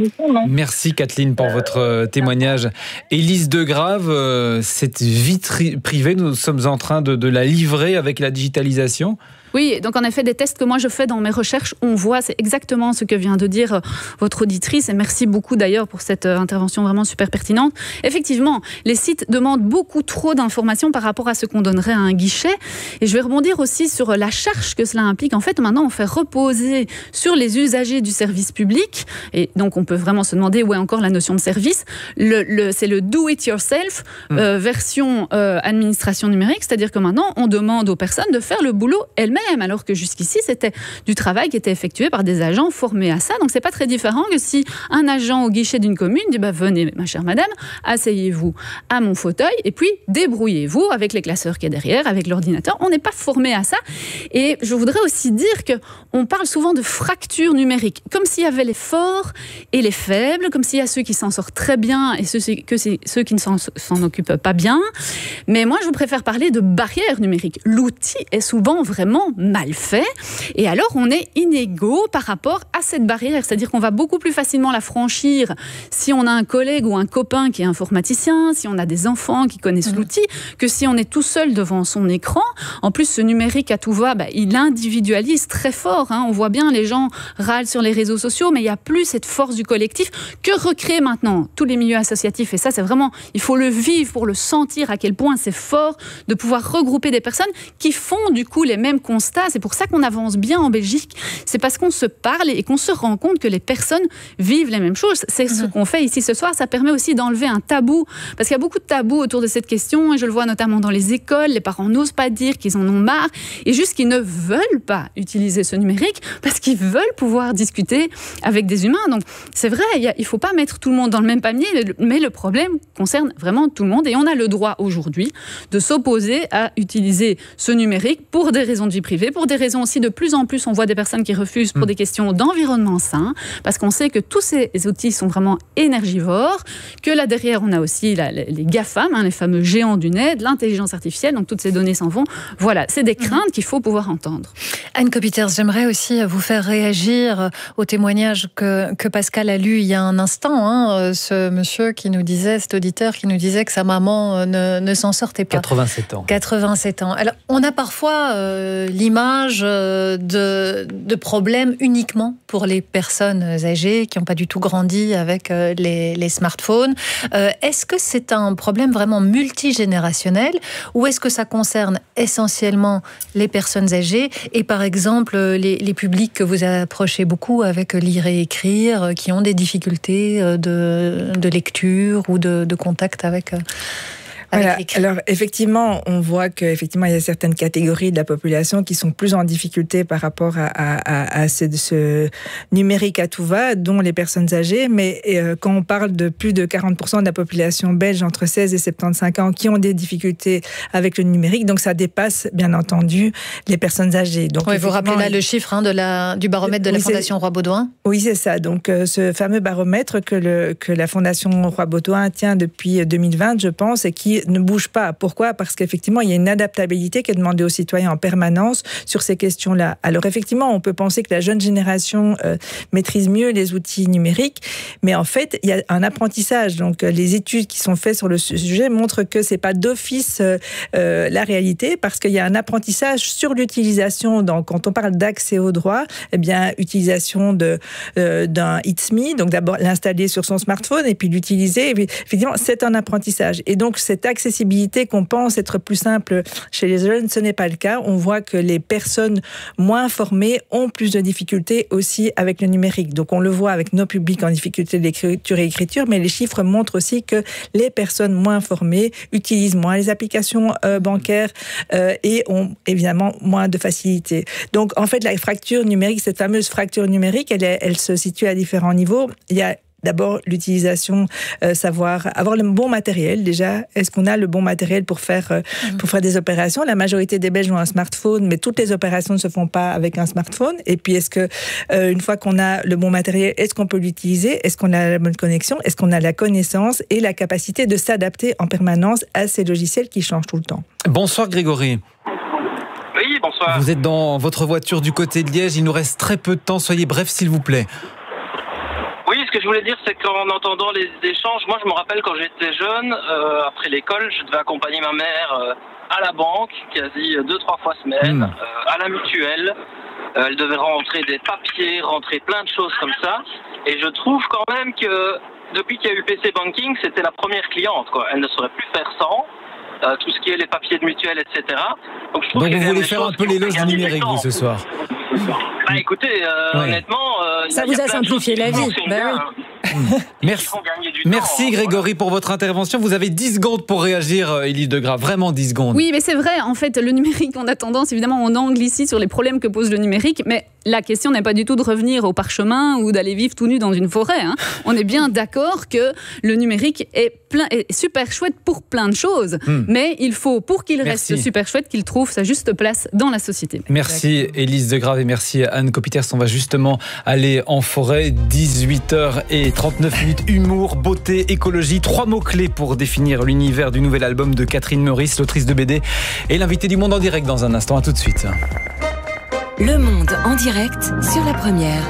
Merci Kathleen pour votre témoignage. Élise Degrave, euh, cette vie tri- privée, nous sommes en train de, de la livrer avec la digitalisation. Oui, donc en effet, des tests que moi je fais dans mes recherches, on voit, c'est exactement ce que vient de dire votre auditrice, et merci beaucoup d'ailleurs pour cette intervention vraiment super pertinente. Effectivement, les sites demandent beaucoup trop d'informations par rapport à ce qu'on donnerait à un guichet, et je vais rebondir aussi sur la charge que cela implique. En fait, maintenant, on fait reposer sur les usagers du service public, et donc on peut vraiment se demander où est encore la notion de service. Le, le, c'est le do-it-yourself, mmh. euh, version euh, administration numérique, c'est-à-dire que maintenant, on demande aux personnes de faire le boulot elles-mêmes, alors que jusqu'ici, c'était du travail qui était effectué par des agents formés à ça. Donc, c'est pas très différent que si un agent au guichet d'une commune dit bah, « Venez, ma chère madame, asseyez-vous à mon fauteuil et puis débrouillez-vous avec les classeurs qui est derrière, avec l'ordinateur. » On n'est pas formé à ça. Et je voudrais aussi dire qu'on parle souvent de fracture numérique, comme s'il y avait les forts et les faibles, comme s'il y a ceux qui s'en sortent très bien et ceux, que c'est ceux qui ne s'en, s'en occupent pas bien. Mais moi, je préfère parler de barrière numérique. L'outil est souvent vraiment mal fait, et alors on est inégaux par rapport à cette barrière, c'est-à-dire qu'on va beaucoup plus facilement la franchir si on a un collègue ou un copain qui est informaticien, si on a des enfants qui connaissent mmh. l'outil, que si on est tout seul devant son écran. En plus, ce numérique à tout va, bah, il individualise très fort, hein. On voit bien, les gens râlent sur les réseaux sociaux, mais il n'y a plus cette force du collectif que recréent maintenant tous les milieux associatifs, et ça c'est vraiment, il faut le vivre pour le sentir à quel point c'est fort de pouvoir regrouper des personnes qui font du coup les mêmes constats. C'est pour ça qu'on avance bien en Belgique. C'est parce qu'on se parle et qu'on se rend compte que les personnes vivent les mêmes choses. C'est ce qu'on fait ici ce soir. Ça permet aussi d'enlever un tabou. Parce qu'il y a beaucoup de tabous autour de cette question. Et je le vois notamment dans les écoles. Les parents n'osent pas dire qu'ils en ont marre. Et juste qu'ils ne veulent pas utiliser ce numérique parce qu'ils veulent pouvoir discuter avec des humains. Donc c'est vrai, il ne faut pas mettre tout le monde dans le même panier. Mais le problème concerne vraiment tout le monde. Et on a le droit aujourd'hui de s'opposer à utiliser ce numérique pour des raisons de vie privée, pour des raisons aussi de plus en plus, on voit des personnes qui refusent pour mmh. des questions d'environnement sain, parce qu'on sait que tous ces outils sont vraiment énergivores, que là derrière on a aussi la, les GAFAM, hein, les fameux géants du net, l'intelligence artificielle, donc toutes ces données s'en vont. Voilà, c'est des craintes mmh. qu'il faut pouvoir entendre. Anne Kopiters, j'aimerais aussi vous faire réagir au témoignage que, que Pascal a lu il y a un instant, hein, ce monsieur qui nous disait, cet auditeur qui nous disait que sa maman ne, ne s'en sortait pas. quatre-vingt-sept ans. quatre-vingt-sept ans. Alors, on a parfois euh, l'image de, de problèmes uniquement pour les personnes âgées qui n'ont pas du tout grandi avec les, les smartphones. Euh, est-ce que c'est un problème vraiment multigénérationnel ou est-ce que ça concerne essentiellement les personnes âgées et par exemple les, les publics que vous approchez beaucoup avec lire et écrire, qui ont des difficultés de, de lecture ou de, de contact avec... Voilà. Alors effectivement, on voit qu'effectivement il y a certaines catégories de la population qui sont plus en difficulté par rapport à, à, à ce, ce numérique à tout va, dont les personnes âgées. Mais euh, quand on parle de plus de quarante pour cent de la population belge entre seize et soixante-quinze ans qui ont des difficultés avec le numérique, donc ça dépasse bien entendu les personnes âgées. Donc oui, vous rappelez là le chiffre hein, de la, du baromètre de la oui, Fondation Roi-Baudouin. Oui, c'est ça. Donc euh, ce fameux baromètre que, le, que la Fondation Roi-Baudouin tient depuis deux mille vingt, je pense, et qui ne bouge pas. Pourquoi ? Parce qu'effectivement, il y a une adaptabilité qui est demandée aux citoyens en permanence sur ces questions-là. Alors effectivement, on peut penser que la jeune génération euh, maîtrise mieux les outils numériques, mais en fait, il y a un apprentissage. Donc les études qui sont faites sur le sujet montrent que c'est pas d'office euh, euh, la réalité, parce qu'il y a un apprentissage sur l'utilisation. Donc quand on parle d'accès aux droits, eh bien, utilisation de, euh, d'un It's Me, donc d'abord l'installer sur son smartphone et puis l'utiliser. Et puis, effectivement, c'est un apprentissage. Et donc cette accessibilité qu'on pense être plus simple chez les jeunes, ce n'est pas le cas. On voit que les personnes moins formées ont plus de difficultés aussi avec le numérique. Donc on le voit avec nos publics en difficulté d'écriture et écriture, mais les chiffres montrent aussi que les personnes moins formées utilisent moins les applications euh, bancaires euh, et ont évidemment moins de facilité. Donc en fait, la fracture numérique, cette fameuse fracture numérique, elle, est, elle se situe à différents niveaux. Il y a d'abord l'utilisation, euh, savoir avoir le bon matériel déjà. Est-ce qu'on a le bon matériel pour faire, euh, mmh. pour faire des opérations? La majorité des Belges ont un smartphone, mais toutes les opérations ne se font pas avec un smartphone. Et puis, est-ce que, euh, une fois qu'on a le bon matériel, est-ce qu'on peut l'utiliser? Est-ce qu'on a la bonne connexion? Est-ce qu'on a la connaissance et la capacité de s'adapter en permanence à ces logiciels qui changent tout le temps? Bonsoir Grégory. Oui, bonsoir. Vous êtes dans votre voiture du côté de Liège. Il nous reste très peu de temps. Soyez bref, s'il vous plaît. Oui, ce que je voulais dire, c'est qu'en entendant les échanges, moi je me rappelle quand j'étais jeune, euh, après l'école, je devais accompagner ma mère euh, à la banque, quasi deux, trois fois semaine, mmh. euh, à la mutuelle. Euh, elle devait rentrer des papiers, rentrer plein de choses comme ça. Et je trouve quand même que depuis qu'il y a eu P C Banking, c'était la première cliente, quoi. Elle ne saurait plus faire sans. Euh, tout ce qui est les papiers de mutuelle, et cetera. Donc, je trouve Donc que vous voulez faire un peu l'éloge du numérique, vous, ce soir? Bah écoutez, euh, ouais. honnêtement... Euh, ça vous a simplifié la vie. Bah oui. Merci, Merci Grégory pour votre intervention. Vous avez dix secondes pour réagir, Élise Degrave. Vraiment dix secondes. Oui, mais c'est vrai. En fait, le numérique, on a tendance, évidemment, on angle ici sur les problèmes que pose le numérique. Mais la question n'est pas du tout de revenir au parchemin ou d'aller vivre tout nu dans une forêt. Hein. On est bien d'accord que le numérique est, plein, est super chouette pour plein de choses. Hmm. Mais il faut, pour qu'il merci. reste super chouette, qu'il trouve sa juste place dans la société. Merci Élise Degrave et merci Anne Copiters. On va justement aller en forêt. dix-huit heures trente-neuf minutes. Humour, beauté, écologie. Trois mots-clés pour définir l'univers du nouvel album de Catherine Meurice, l'autrice de B D. Et l'invité du Monde en direct dans un instant. À tout de suite. Le Monde en direct sur la première.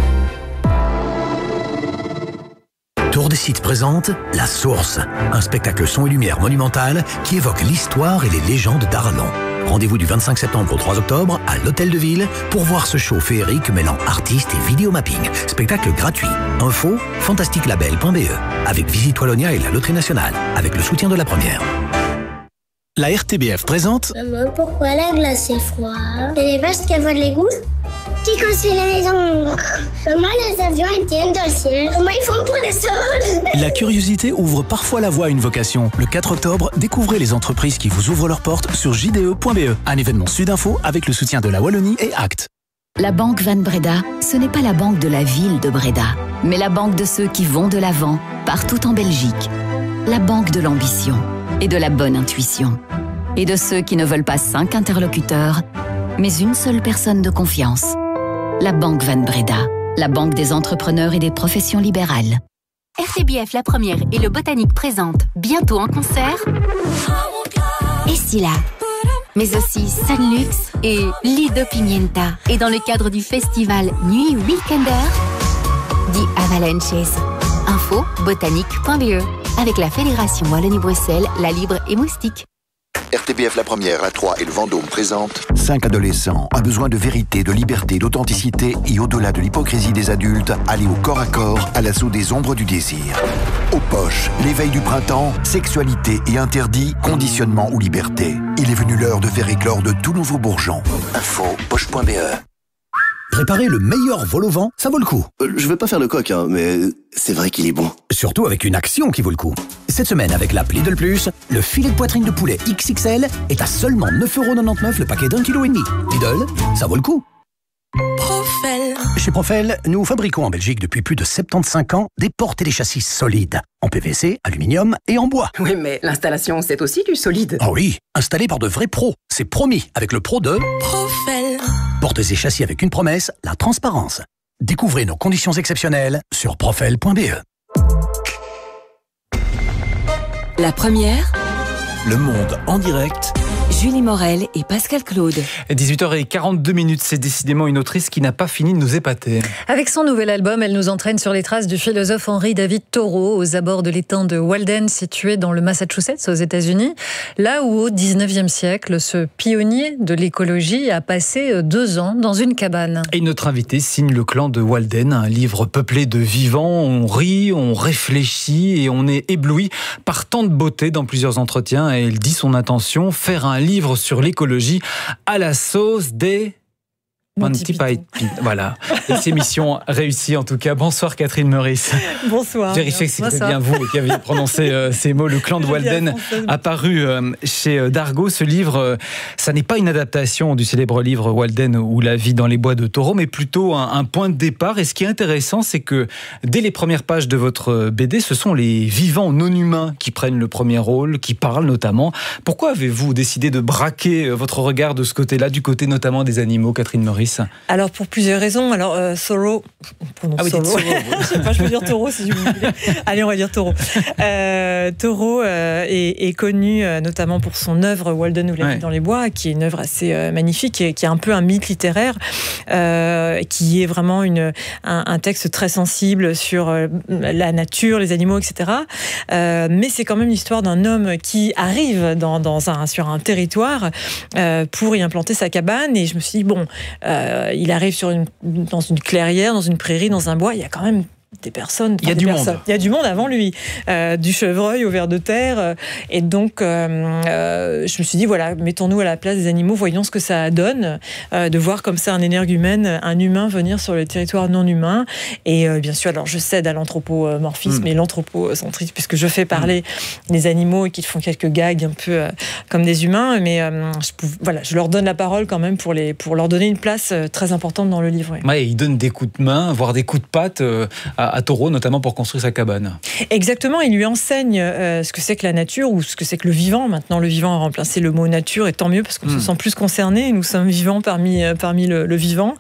Tour des Sites présente La Source, un spectacle son et lumière monumental qui évoque l'histoire et les légendes d'Arlon. Rendez-vous du vingt-cinq septembre au trois octobre à l'Hôtel de Ville pour voir ce show féerique mêlant artistes et vidéomapping. Spectacle gratuit. Info fantastique label point b e avec Visite Wallonia et la Loterie Nationale avec le soutien de la première. La R T B F présente... Maman, pourquoi la glace est froide? Et les vaches qui volent les gouttes? Qui construit les maisons? Comment les avions tiennent dans le ciel? Comment ils font pour les sols? La curiosité ouvre parfois la voie à une vocation. Le quatre octobre, découvrez les entreprises qui vous ouvrent leurs portes sur j d e point b e. Un événement Sudinfo avec le soutien de la Wallonie et Act. La Banque Van Breda, ce n'est pas la banque de la ville de Breda, mais la banque de ceux qui vont de l'avant, partout en Belgique. La banque de l'ambition et de la bonne intuition. Et de ceux qui ne veulent pas cinq interlocuteurs, mais une seule personne de confiance. La Banque Van Breda, la banque des entrepreneurs et des professions libérales. R T B F La Première et le Botanique présentent bientôt en concert Estila, mais aussi Sanlux et Lido Pimienta. Et dans le cadre du festival Nuit Weekender, The Avalanches. Info botanique point b e avec la Fédération Wallonie-Bruxelles, La Libre et Moustique. R T B F La Première, la trois et le Vendôme présentent Cinq adolescents ont besoin de vérité, de liberté, d'authenticité et au-delà de l'hypocrisie des adultes, aller au corps à corps à l'assaut des ombres du désir. Aux poches, l'éveil du printemps, sexualité et interdit, conditionnement ou liberté. Il est venu l'heure de faire éclore de tout nouveaux bourgeons. Info poche point b e. Préparer le meilleur vol au vent, ça vaut le coup. Euh, je veux pas faire le coq, hein, mais c'est vrai qu'il est bon. Surtout avec une action qui vaut le coup. Cette semaine, avec l'app Lidl Plus, le filet de poitrine de poulet X X L est à seulement neuf euros quatre-vingt-dix-neuf le paquet d'un kilo et demi. Lidl, ça vaut le coup. Profel. Chez Profel, nous fabriquons en Belgique depuis plus de soixante-quinze ans des portes et des châssis solides. En P V C, aluminium et en bois. Oui, mais l'installation, c'est aussi du solide. Ah oui, installé par de vrais pros. C'est promis, avec le pro de... Profel. Portes et châssis avec une promesse, la transparence. Découvrez nos conditions exceptionnelles sur profel point b e. La Première, Le Monde en direct. Julie Morel et Pascal Claude. dix-huit heures quarante-deux minutes, c'est décidément une autrice qui n'a pas fini de nous épater. Avec son nouvel album, elle nous entraîne sur les traces du philosophe Henry David Thoreau aux abords de l'étang de Walden, situé dans le Massachusetts, aux États-Unis. Là où, au dix-neuvième siècle, ce pionnier de l'écologie a passé deux ans dans une cabane. Et notre invité signe Le Clan de Walden, un livre peuplé de vivants. On rit, on réfléchit et on est ébloui par tant de beauté dans plusieurs entretiens. Et elle dit son intention, faire un livre sur l'écologie à la sauce des... Monty Python. Voilà. Et c'est mission réussie en tout cas. Bonsoir Catherine Meurice. Bonsoir. Vérifiez que c'était bien vous qui aviez prononcé euh, ces mots. Le clan de Walden, apparu euh, chez Dargaud. Ce livre, euh, ça n'est pas une adaptation du célèbre livre Walden ou La vie dans les bois de taureaux, mais plutôt un, un point de départ. Et ce qui est intéressant, c'est que dès les premières pages de votre B D, ce sont les vivants non humains qui prennent le premier rôle, qui parlent notamment. Pourquoi avez-vous décidé de braquer votre regard de ce côté-là, du côté notamment des animaux, Catherine Meurice? Alors pour plusieurs raisons. Alors euh, Sorrow, ah oui, Sorrow. Je sais pas, je peux dire taureau si vous voulez. Allez, on va dire taureau. Euh, taureau euh, est, est connu euh, notamment pour son œuvre Walden ou La vie ouais. dans les bois, qui est une œuvre assez euh, magnifique et qui est un peu un mythe littéraire, euh, qui est vraiment une, un, un texte très sensible sur euh, la nature, les animaux, et cetera. Euh, mais c'est quand même l'histoire d'un homme qui arrive dans, dans un, sur un territoire euh, pour y implanter sa cabane. Et je me suis dit bon. Euh, il arrive sur une, dans une clairière, dans une prairie, dans un bois, il y a quand même des personnes. Il y a des du personnes. monde. Il y a du monde avant lui, euh, du chevreuil au ver de terre. Euh, et donc, euh, euh, je me suis dit, voilà, mettons-nous à la place des animaux, voyons ce que ça donne, euh, de voir comme ça un énergumène, un humain venir sur le territoire non humain. Et euh, bien sûr, alors je cède à l'anthropomorphisme mmh. et l'anthropocentrisme, puisque je fais parler mmh. les animaux et qu'ils font quelques gags un peu euh, comme des humains. Mais euh, je, pouvais, voilà, je leur donne la parole quand même pour, les, pour leur donner une place euh, très importante dans le livre. Ouais. Ouais, ils donnent des coups de main, voire des coups de patte euh, à, à Taureau, notamment pour construire sa cabane. Exactement, il lui enseigne euh, ce que c'est que la nature ou ce que c'est que le vivant. Maintenant, le vivant a remplacé le mot nature, et tant mieux parce qu'on mmh. se sent plus concerné. Nous sommes vivants parmi, euh, parmi le, le vivant.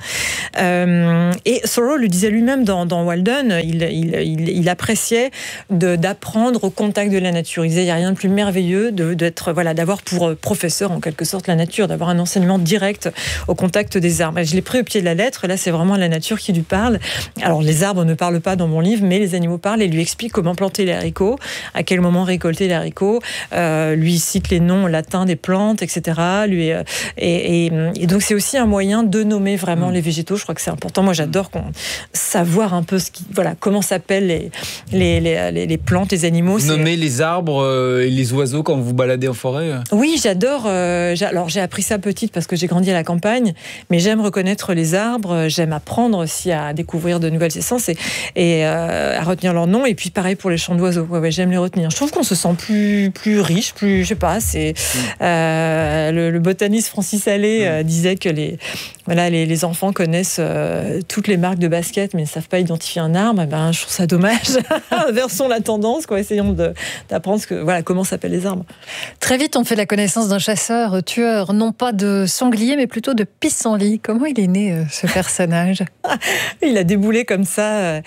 Euh, et Thoreau le disait lui-même dans, dans Walden, il, il, il, il appréciait de, d'apprendre au contact de la nature. Il disait, il n'y a rien de plus merveilleux de, d'être, voilà, d'avoir pour professeur en quelque sorte la nature, d'avoir un enseignement direct au contact des arbres. Et je l'ai pris au pied de la lettre, là c'est vraiment la nature qui lui parle. Alors les arbres ne parlent pas dans mon livre, mais les animaux parlent et lui expliquent comment planter les haricots, à quel moment récolter les haricots, euh, lui cite les noms latins des plantes, et cetera. Lui, euh, et, et, et donc c'est aussi un moyen de nommer vraiment mmh. les végétaux. Je crois que c'est important. Moi j'adore qu'on, savoir un peu ce qui, voilà, comment s'appellent les, les, les, les, les plantes, les animaux. Vous nommez les arbres euh, et les oiseaux quand vous vous baladez en forêt? Oui, j'adore. Euh, j'ai, alors j'ai appris ça petite parce que j'ai grandi à la campagne, mais j'aime reconnaître les arbres, j'aime apprendre aussi à découvrir de nouvelles essences et, et euh, à retenir leurs noms. Et puis pareil pour les chants d'oiseaux. Ouais, ouais, j'aime les retenir. Je trouve qu'on se sent plus, plus riche, plus, je sais pas. C'est mmh. euh, le, le botaniste Francis Allais euh, disait que les, voilà, les, les enfants connaissent euh, toutes les marques de basket, mais ne savent pas identifier un arbre. Et ben, je trouve ça dommage. Inversons la tendance, quoi. Essayons de, d'apprendre ce que, voilà, comment s'appellent les arbres. Très vite, on fait la connaissance d'un chasseur, tueur, non pas de sanglier, mais plutôt de pissenlit. Comment il est né, euh, ce personnage? Il a déboulé comme ça.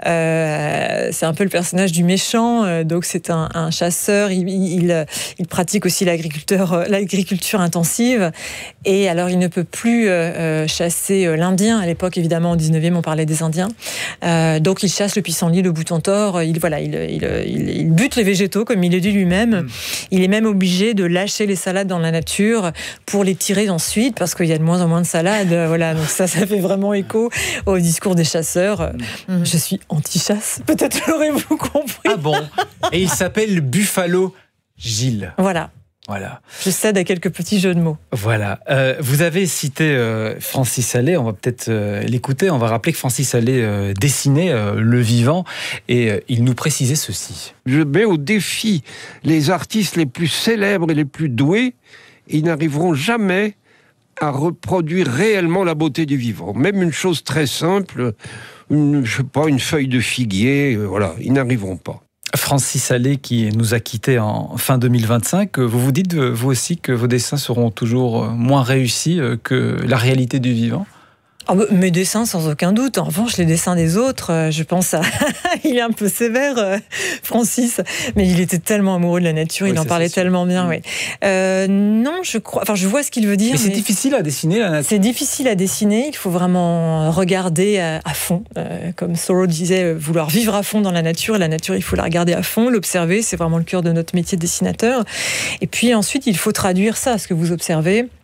Euh, c'est un peu le personnage du méchant. Euh, donc, c'est un, un chasseur. Il, il, il pratique aussi l'agriculteur, l'agriculture intensive. Et alors, il ne peut plus euh, chasser l'Indien. À l'époque, évidemment, au dix-neuvième, on parlait des Indiens. Euh, donc, il chasse le pissenlit, le bouton-tord. Il, voilà, il, il, il, il bute les végétaux, comme il le dit lui-même. Mmh. Il est même obligé de lâcher les salades dans la nature pour les tirer ensuite, parce qu'il y a de moins en moins de salades. Voilà, donc ça, ça fait vraiment écho au discours des chasseurs. Mmh. Je suis anti-chasse, peut-être l'aurez-vous compris. Ah bon? Et il s'appelle Buffalo Gilles. Voilà. Voilà. Je cède à quelques petits jeux de mots. Voilà. Euh, vous avez cité euh, Francis Allais, on va peut-être euh, l'écouter. On va rappeler que Francis Allais euh, dessinait euh, le vivant et euh, il nous précisait ceci. Je mets au défi les artistes les plus célèbres et les plus doués. Ils n'arriveront jamais à reproduire réellement la beauté du vivant. Même une chose très simple, une, je sais pas, une feuille de figuier, euh, voilà, ils n'arriveront pas. Francis Allais qui nous a quittés en fin deux mille vingt-cinq, vous vous dites vous aussi que vos dessins seront toujours moins réussis que la réalité du vivant? Oh, mes dessins, sans aucun doute. En revanche, les dessins des autres, je pense à... il est un peu sévère, Francis, mais il était tellement amoureux de la nature, oui, il en parlait tellement bien. Mmh. Oui. Euh, non, je crois... Enfin, je vois ce qu'il veut dire. Mais, mais c'est difficile à dessiner, la nature. C'est difficile à dessiner. Il faut vraiment regarder à, à fond. Euh, comme Thoreau disait, vouloir vivre à fond dans la nature. La nature, il faut la regarder à fond, l'observer. C'est vraiment le cœur de notre métier de dessinateur. Et puis ensuite, il faut traduire ça, ce que vous observez,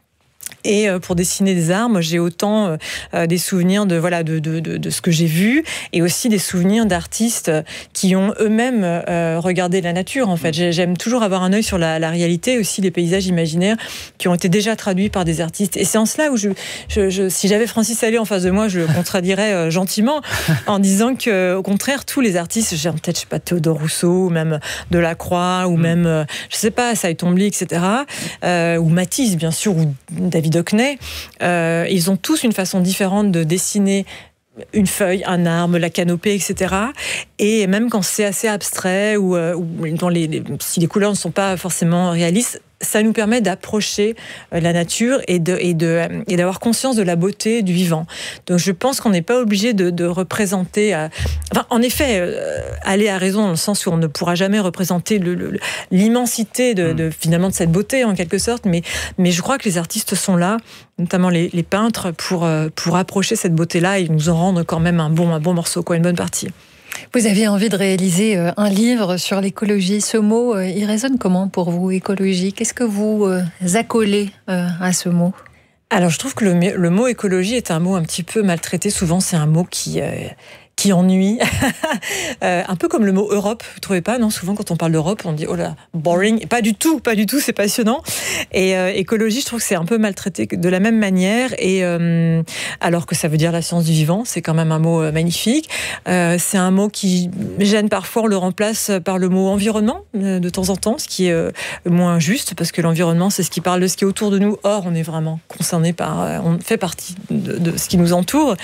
Et pour dessiner des arbres, j'ai autant euh, des souvenirs de voilà de, de, de, de ce que j'ai vu, et aussi des souvenirs d'artistes qui ont eux-mêmes euh, regardé la nature. En fait, j'aime toujours avoir un œil sur la, la réalité, aussi les paysages imaginaires qui ont été déjà traduits par des artistes. Et c'est en cela où je, je, je si j'avais Francis Allais en face de moi, je le contredirais euh, gentiment en disant que, au contraire, tous les artistes, j'ai en tête, je sais pas, Théodore Rousseau, ou même Delacroix, ou mmh. même, euh, je sais pas, Cy Twombly, et cetera, euh, ou Matisse, bien sûr, ou David Hockney, euh, ils ont tous une façon différente de dessiner une feuille, un arbre, la canopée, et cetera. Et même quand c'est assez abstrait, ou, euh, ou dans les, les, si les couleurs ne sont pas forcément réalistes, ça nous permet d'approcher la nature et, de, et, de, et d'avoir conscience de la beauté du vivant. Donc je pense qu'on n'est pas obligé de, de représenter... Euh, enfin, en effet, euh, aller à raison dans le sens où on ne pourra jamais représenter le, le, l'immensité de, de, finalement, de cette beauté, en quelque sorte, mais, mais je crois que les artistes sont là, notamment les, les peintres, pour, pour approcher cette beauté-là et nous en rendre quand même un bon, un bon morceau, quoi, une bonne partie. Vous aviez envie de réaliser un livre sur l'écologie. Ce mot, il résonne comment pour vous, écologie ? Qu'est-ce que vous accolez à ce mot ? Alors, je trouve que le, le mot écologie est un mot un petit peu maltraité. Souvent, c'est un mot qui... Euh, qui ennuie, euh, un peu comme le mot Europe, vous trouvez pas, non ? Souvent quand on parle d'Europe, on dit oh là, boring. Et pas du tout, pas du tout, c'est passionnant. Et euh, écologie, je trouve que c'est un peu maltraité de la même manière. Et euh, alors que ça veut dire la science du vivant, c'est quand même un mot euh, magnifique. Euh, c'est un mot qui gêne parfois, on le remplace par le mot environnement euh, de temps en temps, ce qui est euh, moins juste parce que l'environnement, c'est ce qui parle de ce qui est autour de nous. Or, on est vraiment concerné par, euh, on fait partie de, de ce qui nous entoure.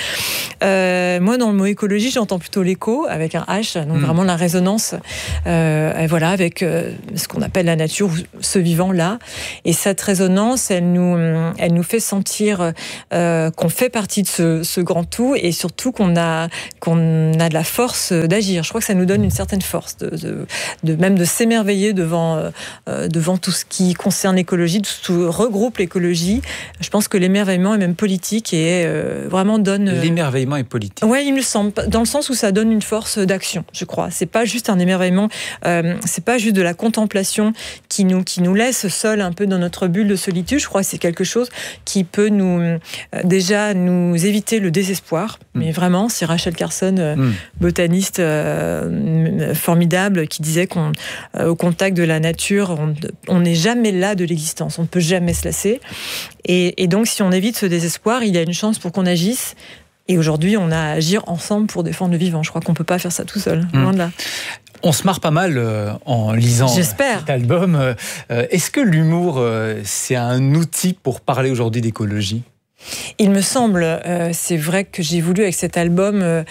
Euh, moi, dans le mot écologie, j'entends plutôt l'écho avec un H, donc mmh. vraiment la résonance, euh, et voilà, avec euh, ce qu'on appelle la nature, ce vivant-là. Et cette résonance, elle nous, elle nous fait sentir euh, qu'on fait partie de ce, ce grand tout, et surtout qu'on a, qu'on a de la force d'agir. Je crois que ça nous donne une certaine force, de, de, de même de s'émerveiller devant, euh, devant tout ce qui concerne l'écologie, tout ce qui regroupe l'écologie. Je pense que l'émerveillement est même politique et euh, vraiment donne... Euh... L'émerveillement est politique. Oui, il me semble. Dans le sens où ça donne une force d'action, je crois. C'est pas juste un émerveillement, euh, c'est pas juste de la contemplation qui nous, qui nous laisse seuls un peu dans notre bulle de solitude. Je crois que c'est quelque chose qui peut nous, euh, déjà nous éviter le désespoir. Mmh. Mais vraiment, c'est Rachel Carson, euh, mmh. botaniste euh, formidable, qui disait qu'au euh, contact de la nature, on n'est jamais là de l'existence, on ne peut jamais se lasser. Et, et donc, si on évite ce désespoir, il y a une chance pour qu'on agisse. Et aujourd'hui, on a à agir ensemble pour défendre le vivant. Je crois qu'on ne peut pas faire ça tout seul, mmh. loin de là. On se marre pas mal euh, en lisant J'espère. cet album. Euh, est-ce que l'humour, euh, c'est un outil pour parler aujourd'hui d'écologie ? Il me semble, euh, c'est vrai que j'ai voulu avec cet album euh,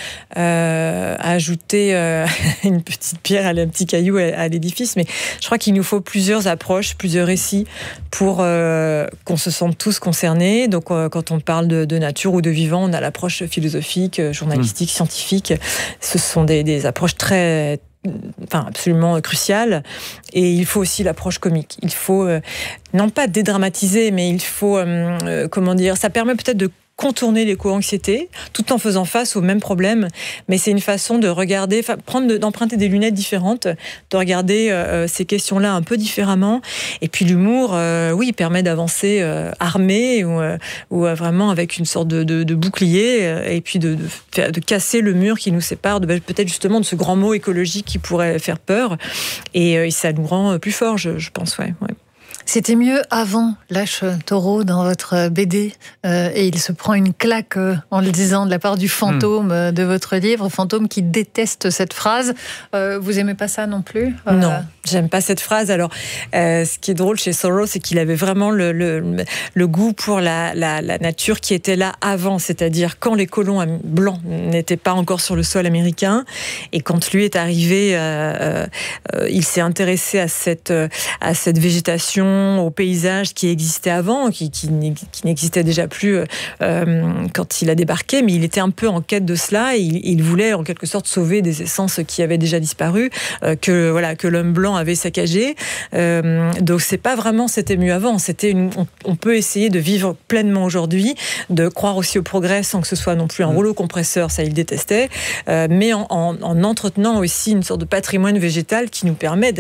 euh, ajouter euh, une petite pierre, un petit caillou à, à l'édifice, mais je crois qu'il nous faut plusieurs approches, plusieurs récits pour euh, qu'on se sente tous concernés. Donc euh, quand on parle de, de nature ou de vivant, on a l'approche philosophique, journalistique, mmh. scientifique. Ce sont des, des approches très Enfin, absolument crucial. Et il faut aussi l'approche comique. Il faut, euh, non pas dédramatiser, mais il faut, euh, euh, comment dire, ça permet peut-être de contourner l'éco-anxiété, tout en faisant face aux mêmes problèmes. Mais c'est une façon de regarder, prendre, d'emprunter des lunettes différentes, de regarder euh, ces questions-là un peu différemment. Et puis l'humour, euh, oui, permet d'avancer euh, armé ou, euh, ou euh, vraiment avec une sorte de, de, de bouclier, euh, et puis de, de, faire, de casser le mur qui nous sépare, de, peut-être justement de ce grand mot écologique qui pourrait faire peur. Et, euh, et ça nous rend plus forts, je, je pense, ouais, ouais. C'était mieux avant Lâche Taureau dans votre B D, euh, et il se prend une claque euh, en le disant de la part du fantôme euh, de votre livre, fantôme qui déteste cette phrase. Euh, vous aimez pas ça non plus ? euh... Non, j'aime pas cette phrase. Alors, euh, ce qui est drôle chez Thoreau, c'est qu'il avait vraiment le, le, le goût pour la, la, la nature qui était là avant, c'est-à-dire quand les colons blancs n'étaient pas encore sur le sol américain, et quand lui est arrivé, euh, euh, il s'est intéressé à cette, à cette végétation, au paysage qui existait avant, qui, qui, qui n'existait déjà plus euh, quand il a débarqué, mais il était un peu en quête de cela, et il, il voulait en quelque sorte sauver des essences qui avaient déjà disparu, euh, que, voilà, que l'homme blanc avait saccagé. Euh, donc c'est pas vraiment c'était mieux avant, c'était une, on, on peut essayer de vivre pleinement aujourd'hui, de croire aussi au progrès sans que ce soit non plus un rouleau compresseur, ça il détestait, euh, mais en, en, en entretenant aussi une sorte de patrimoine végétal qui nous permet d'être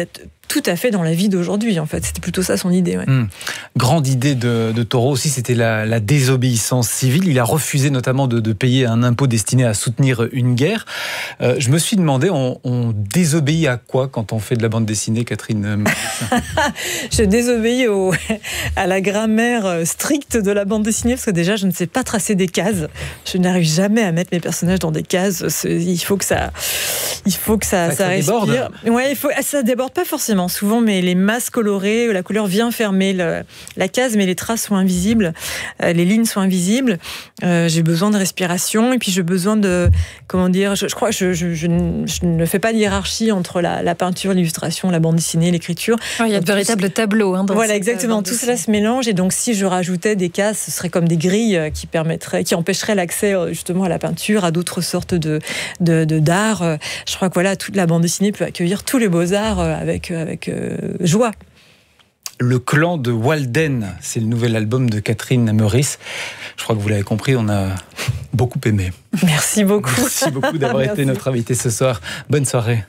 tout à fait dans la vie d'aujourd'hui, en fait. C'était plutôt ça son idée. Ouais. Mmh. Grande idée de, de Toro aussi, c'était la, la désobéissance civile. Il a refusé notamment de, de payer un impôt destiné à soutenir une guerre. Euh, je me suis demandé, on, on désobéit à quoi quand on fait de la bande dessinée, Catherine? Je désobéis au, à la grammaire stricte de la bande dessinée, parce que déjà, je ne sais pas tracer des cases. Je n'arrive jamais à mettre mes personnages dans des cases. Il faut que ça, il faut que ça, ça, ça respire. Déborde. Ouais, il faut, ça déborde pas forcément. Souvent, mais les masses colorées, la couleur vient fermer le, la case, mais les traces sont invisibles, euh, les lignes sont invisibles. Euh, j'ai besoin de respiration, et puis j'ai besoin de, comment dire, je, je crois que je, je, je, je ne fais pas de hiérarchie entre la, la peinture, l'illustration, la bande dessinée, l'écriture. Ouais, il y a de véritables tableaux. Hein, dans voilà, exactement. Tout cela se mélange, et donc si je rajoutais des cases, ce serait comme des grilles qui permettraient, qui empêcheraient l'accès justement à la peinture, à d'autres sortes de, de, de d'art. Je crois que voilà, toute la bande dessinée peut accueillir tous les beaux-arts avec, avec euh, joie. Le clan de Walden, c'est le nouvel album de Catherine Meurice. Je crois que vous l'avez compris, on a beaucoup aimé. Merci beaucoup. Merci beaucoup d'avoir été notre invité ce soir. Bonne soirée.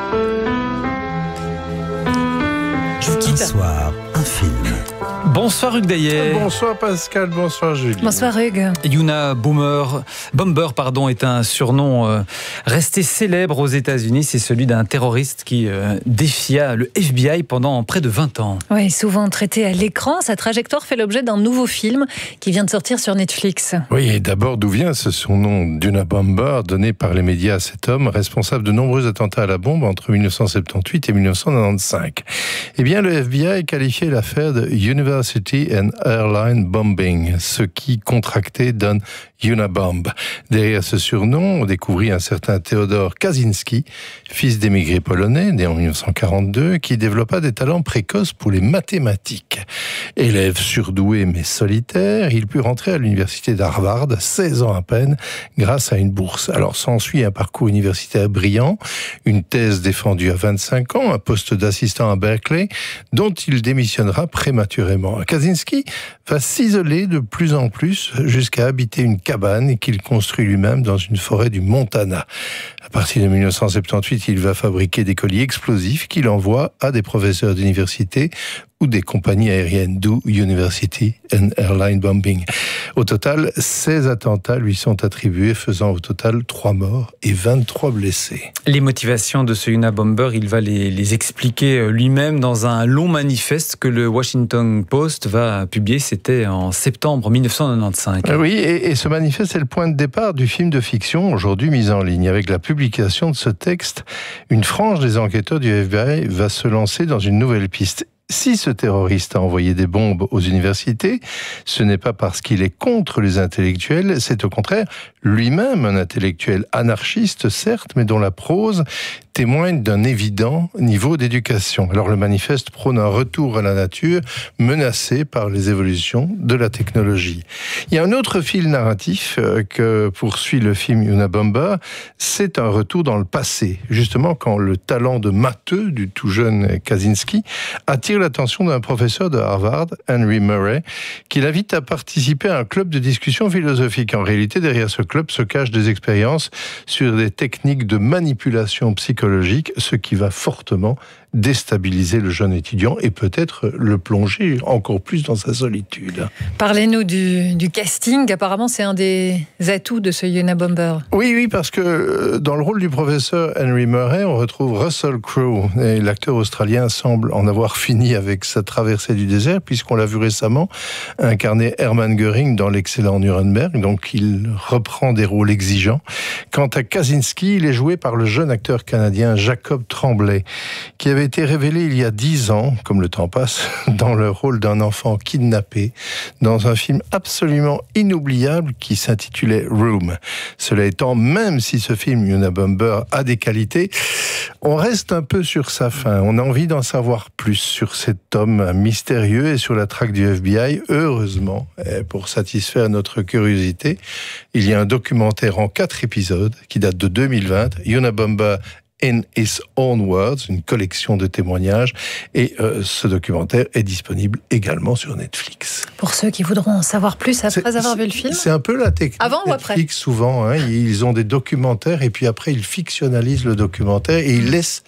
Je vous quitte. Un soir, un film. Bonsoir Hugues Daillet. Bonsoir Pascal, bonsoir Julie. Bonsoir Hugues. Yuna Boomer, Bomber pardon, est un surnom euh, resté célèbre aux États-Unis. C'est celui d'un terroriste qui euh, défia le F B I pendant près de vingt ans. Oui, souvent traité à l'écran, sa trajectoire fait l'objet d'un nouveau film qui vient de sortir sur Netflix. Oui, et d'abord, d'où vient ce surnom Yuna Bomber, donné par les médias à cet homme, responsable de nombreux attentats à la bombe entre dix-neuf cent soixante-dix-huit et dix-neuf cent quatre-vingt-quinze. Eh bien, le F B I qualifiait l'affaire de University and Airline Bombing, ce qui contracté donne Unabomb. Derrière ce surnom, on découvrit un certain Theodor Kaczynski, fils d'émigrés polonais, né en dix-neuf cent quarante-deux, qui développa des talents précoces pour les mathématiques. Élève surdoué mais solitaire, il put rentrer à l'université d'Harvard, seize ans à peine, grâce à une bourse. Alors s'ensuit un parcours universitaire brillant, une thèse défendue à vingt-cinq ans, un poste d'assistant à Berkeley, dont il démissionnera prématurément. Kaczynski va s'isoler de plus en plus jusqu'à habiter une cabane qu'il construit lui-même dans une forêt du Montana. À partir de dix-neuf cent soixante-dix-huit, il va fabriquer des colis explosifs qu'il envoie à des professeurs d'université ou des compagnies aériennes, d'où University and Airline Bombing. Au total, seize attentats lui sont attribués, faisant au total trois morts et vingt-trois blessés. Les motivations de ce Unabomber, il va les, les expliquer lui-même dans un long manifeste que le Washington Post va publier. C'était en septembre dix-neuf cent quatre-vingt-quinze. Oui, et, et ce manifeste est le point de départ du film de fiction aujourd'hui mis en ligne. Avec la publication de ce texte, une frange des enquêteurs du F B I va se lancer dans une nouvelle piste. Si ce terroriste a envoyé des bombes aux universités, ce n'est pas parce qu'il est contre les intellectuels, c'est au contraire lui-même un intellectuel anarchiste, certes, mais dont la prose témoigne d'un évident niveau d'éducation. Alors le manifeste prône un retour à la nature menacée par les évolutions de la technologie. Il y a un autre fil narratif que poursuit le film Unabomber, c'est un retour dans le passé, justement quand le talent de matheux du tout jeune Kaczynski attire l'attention d'un professeur de Harvard, Henry Murray, qui l'invite à participer à un club de discussion philosophique. En réalité, derrière ce club se cachent des expériences sur des techniques de manipulation psychologique, ce qui va fortement déstabiliser le jeune étudiant et peut-être le plonger encore plus dans sa solitude. Parlez-nous du, du casting. Apparemment, c'est un des atouts de ce Unabomber. Oui, oui, parce que dans le rôle du professeur Henry Murray, on retrouve Russell Crowe. Et l'acteur australien semble en avoir fini avec sa traversée du désert, puisqu'on l'a vu récemment incarner Hermann Göring dans l'excellent Nuremberg. Donc, il reprend des rôles exigeants. Quant à Kaczynski, il est joué par le jeune acteur canadien Jacob Tremblay, qui avait été révélé il y a dix ans, comme le temps passe, dans le rôle d'un enfant kidnappé, dans un film absolument inoubliable qui s'intitulait Room. Cela étant, même si ce film Unabomber a des qualités, on reste un peu sur sa fin. On a envie d'en savoir plus sur cet homme mystérieux et sur la traque du F B I. Heureusement, pour satisfaire notre curiosité, il y a un documentaire en quatre épisodes qui date de deux mille vingt, Unabomber In His Own Words, une collection de témoignages, et euh, ce documentaire est disponible également sur Netflix. Pour ceux qui voudront en savoir plus après c'est, avoir vu le film. C'est un peu la technique avant Netflix, ou après souvent, hein, ils ont des documentaires et puis après ils fictionnalisent le documentaire et ils laissent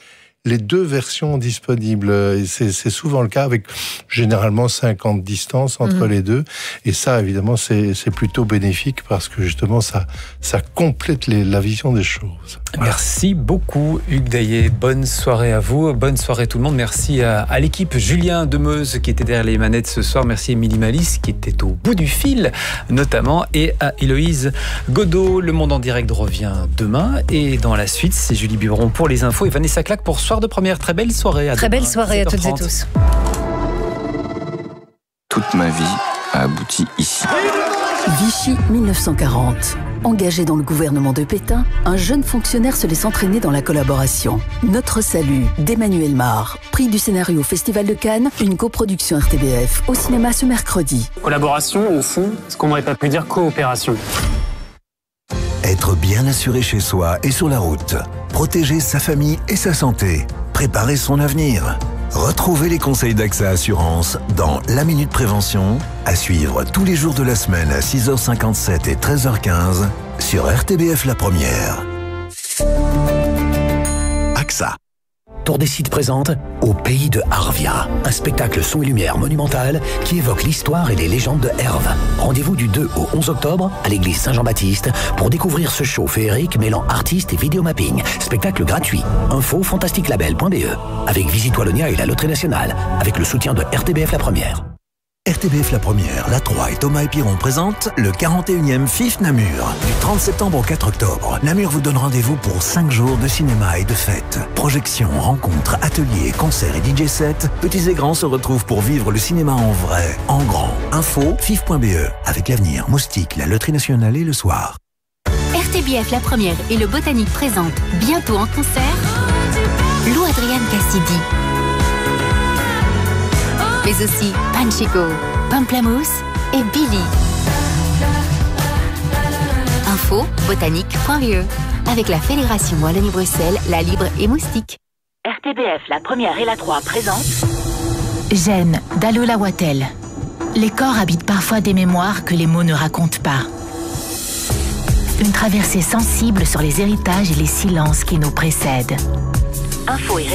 les deux versions disponibles. Et c'est, c'est souvent le cas avec généralement cinq ans de distance entre mmh. les deux. Et ça, évidemment, c'est, c'est plutôt bénéfique parce que justement, ça, ça complète les, la vision des choses. Voilà. Merci beaucoup, Hugues Daillet. Bonne soirée à vous. Bonne soirée tout le monde. Merci à, à l'équipe Julien Demeuse qui était derrière les manettes ce soir. Merci à Émilie Malice qui était au bout du fil, notamment. Et à Héloïse Godot. Le Monde en direct revient demain. Et dans la suite, c'est Julie Biberon pour les infos et Vanessa Claque pour Soir de première. Très belle soirée. À Très demain, belle soirée à toutes et tous. Toute ma vie a abouti ici. Vichy mille neuf cent quarante. Engagé dans le gouvernement de Pétain, un jeune fonctionnaire se laisse entraîner dans la collaboration. Notre salut d'Emmanuel Mar. Prix du scénario au Festival de Cannes, une coproduction R T B F au cinéma ce mercredi. Collaboration, au fond, ce qu'on n'aurait pas pu dire coopération. Être bien assuré chez soi et sur la route. Protéger sa famille et sa santé. Préparer son avenir. Retrouvez les conseils d'Axa Assurance dans La Minute Prévention, à suivre tous les jours de la semaine à six heures cinquante-sept et treize heures quinze sur R T B F La Première. Axa. Tour des Sites présente Au pays de Arvia, un spectacle son et lumière monumental qui évoque l'histoire et les légendes de Herve. Rendez-vous du deux au onze octobre à l'église Saint-Jean-Baptiste pour découvrir ce show féerique mêlant artistes et vidéomapping. Spectacle gratuit. Info fantastique label point b e avec Visite Wallonia et la Loterie Nationale avec le soutien de R T B F La Première. R T B F La Première, La trois et Thomas et Piron présentent le quarante et unième F I F Namur. Du trente septembre au quatre octobre, Namur vous donne rendez-vous pour cinq jours de cinéma et de fêtes. Projections, rencontres, ateliers, concerts et D J sets, petits et grands se retrouvent pour vivre le cinéma en vrai, en grand. Info, F I F point b e, avec l'avenir, Moustique, la Loterie Nationale et le soir. R T B F La Première et le Botanique présentent bientôt en concert Lou Adrian Cassidy. Mais aussi Panchico, Pamplamousse et Billy. Info botanique point b e avec la Fédération Wallonie-Bruxelles, la Libre et Moustique. R T B F La Première et la trois présentent Gênes d'Alola Wattel. Les corps habitent parfois des mémoires que les mots ne racontent pas. Une traversée sensible sur les héritages et les silences qui nous précèdent. Info et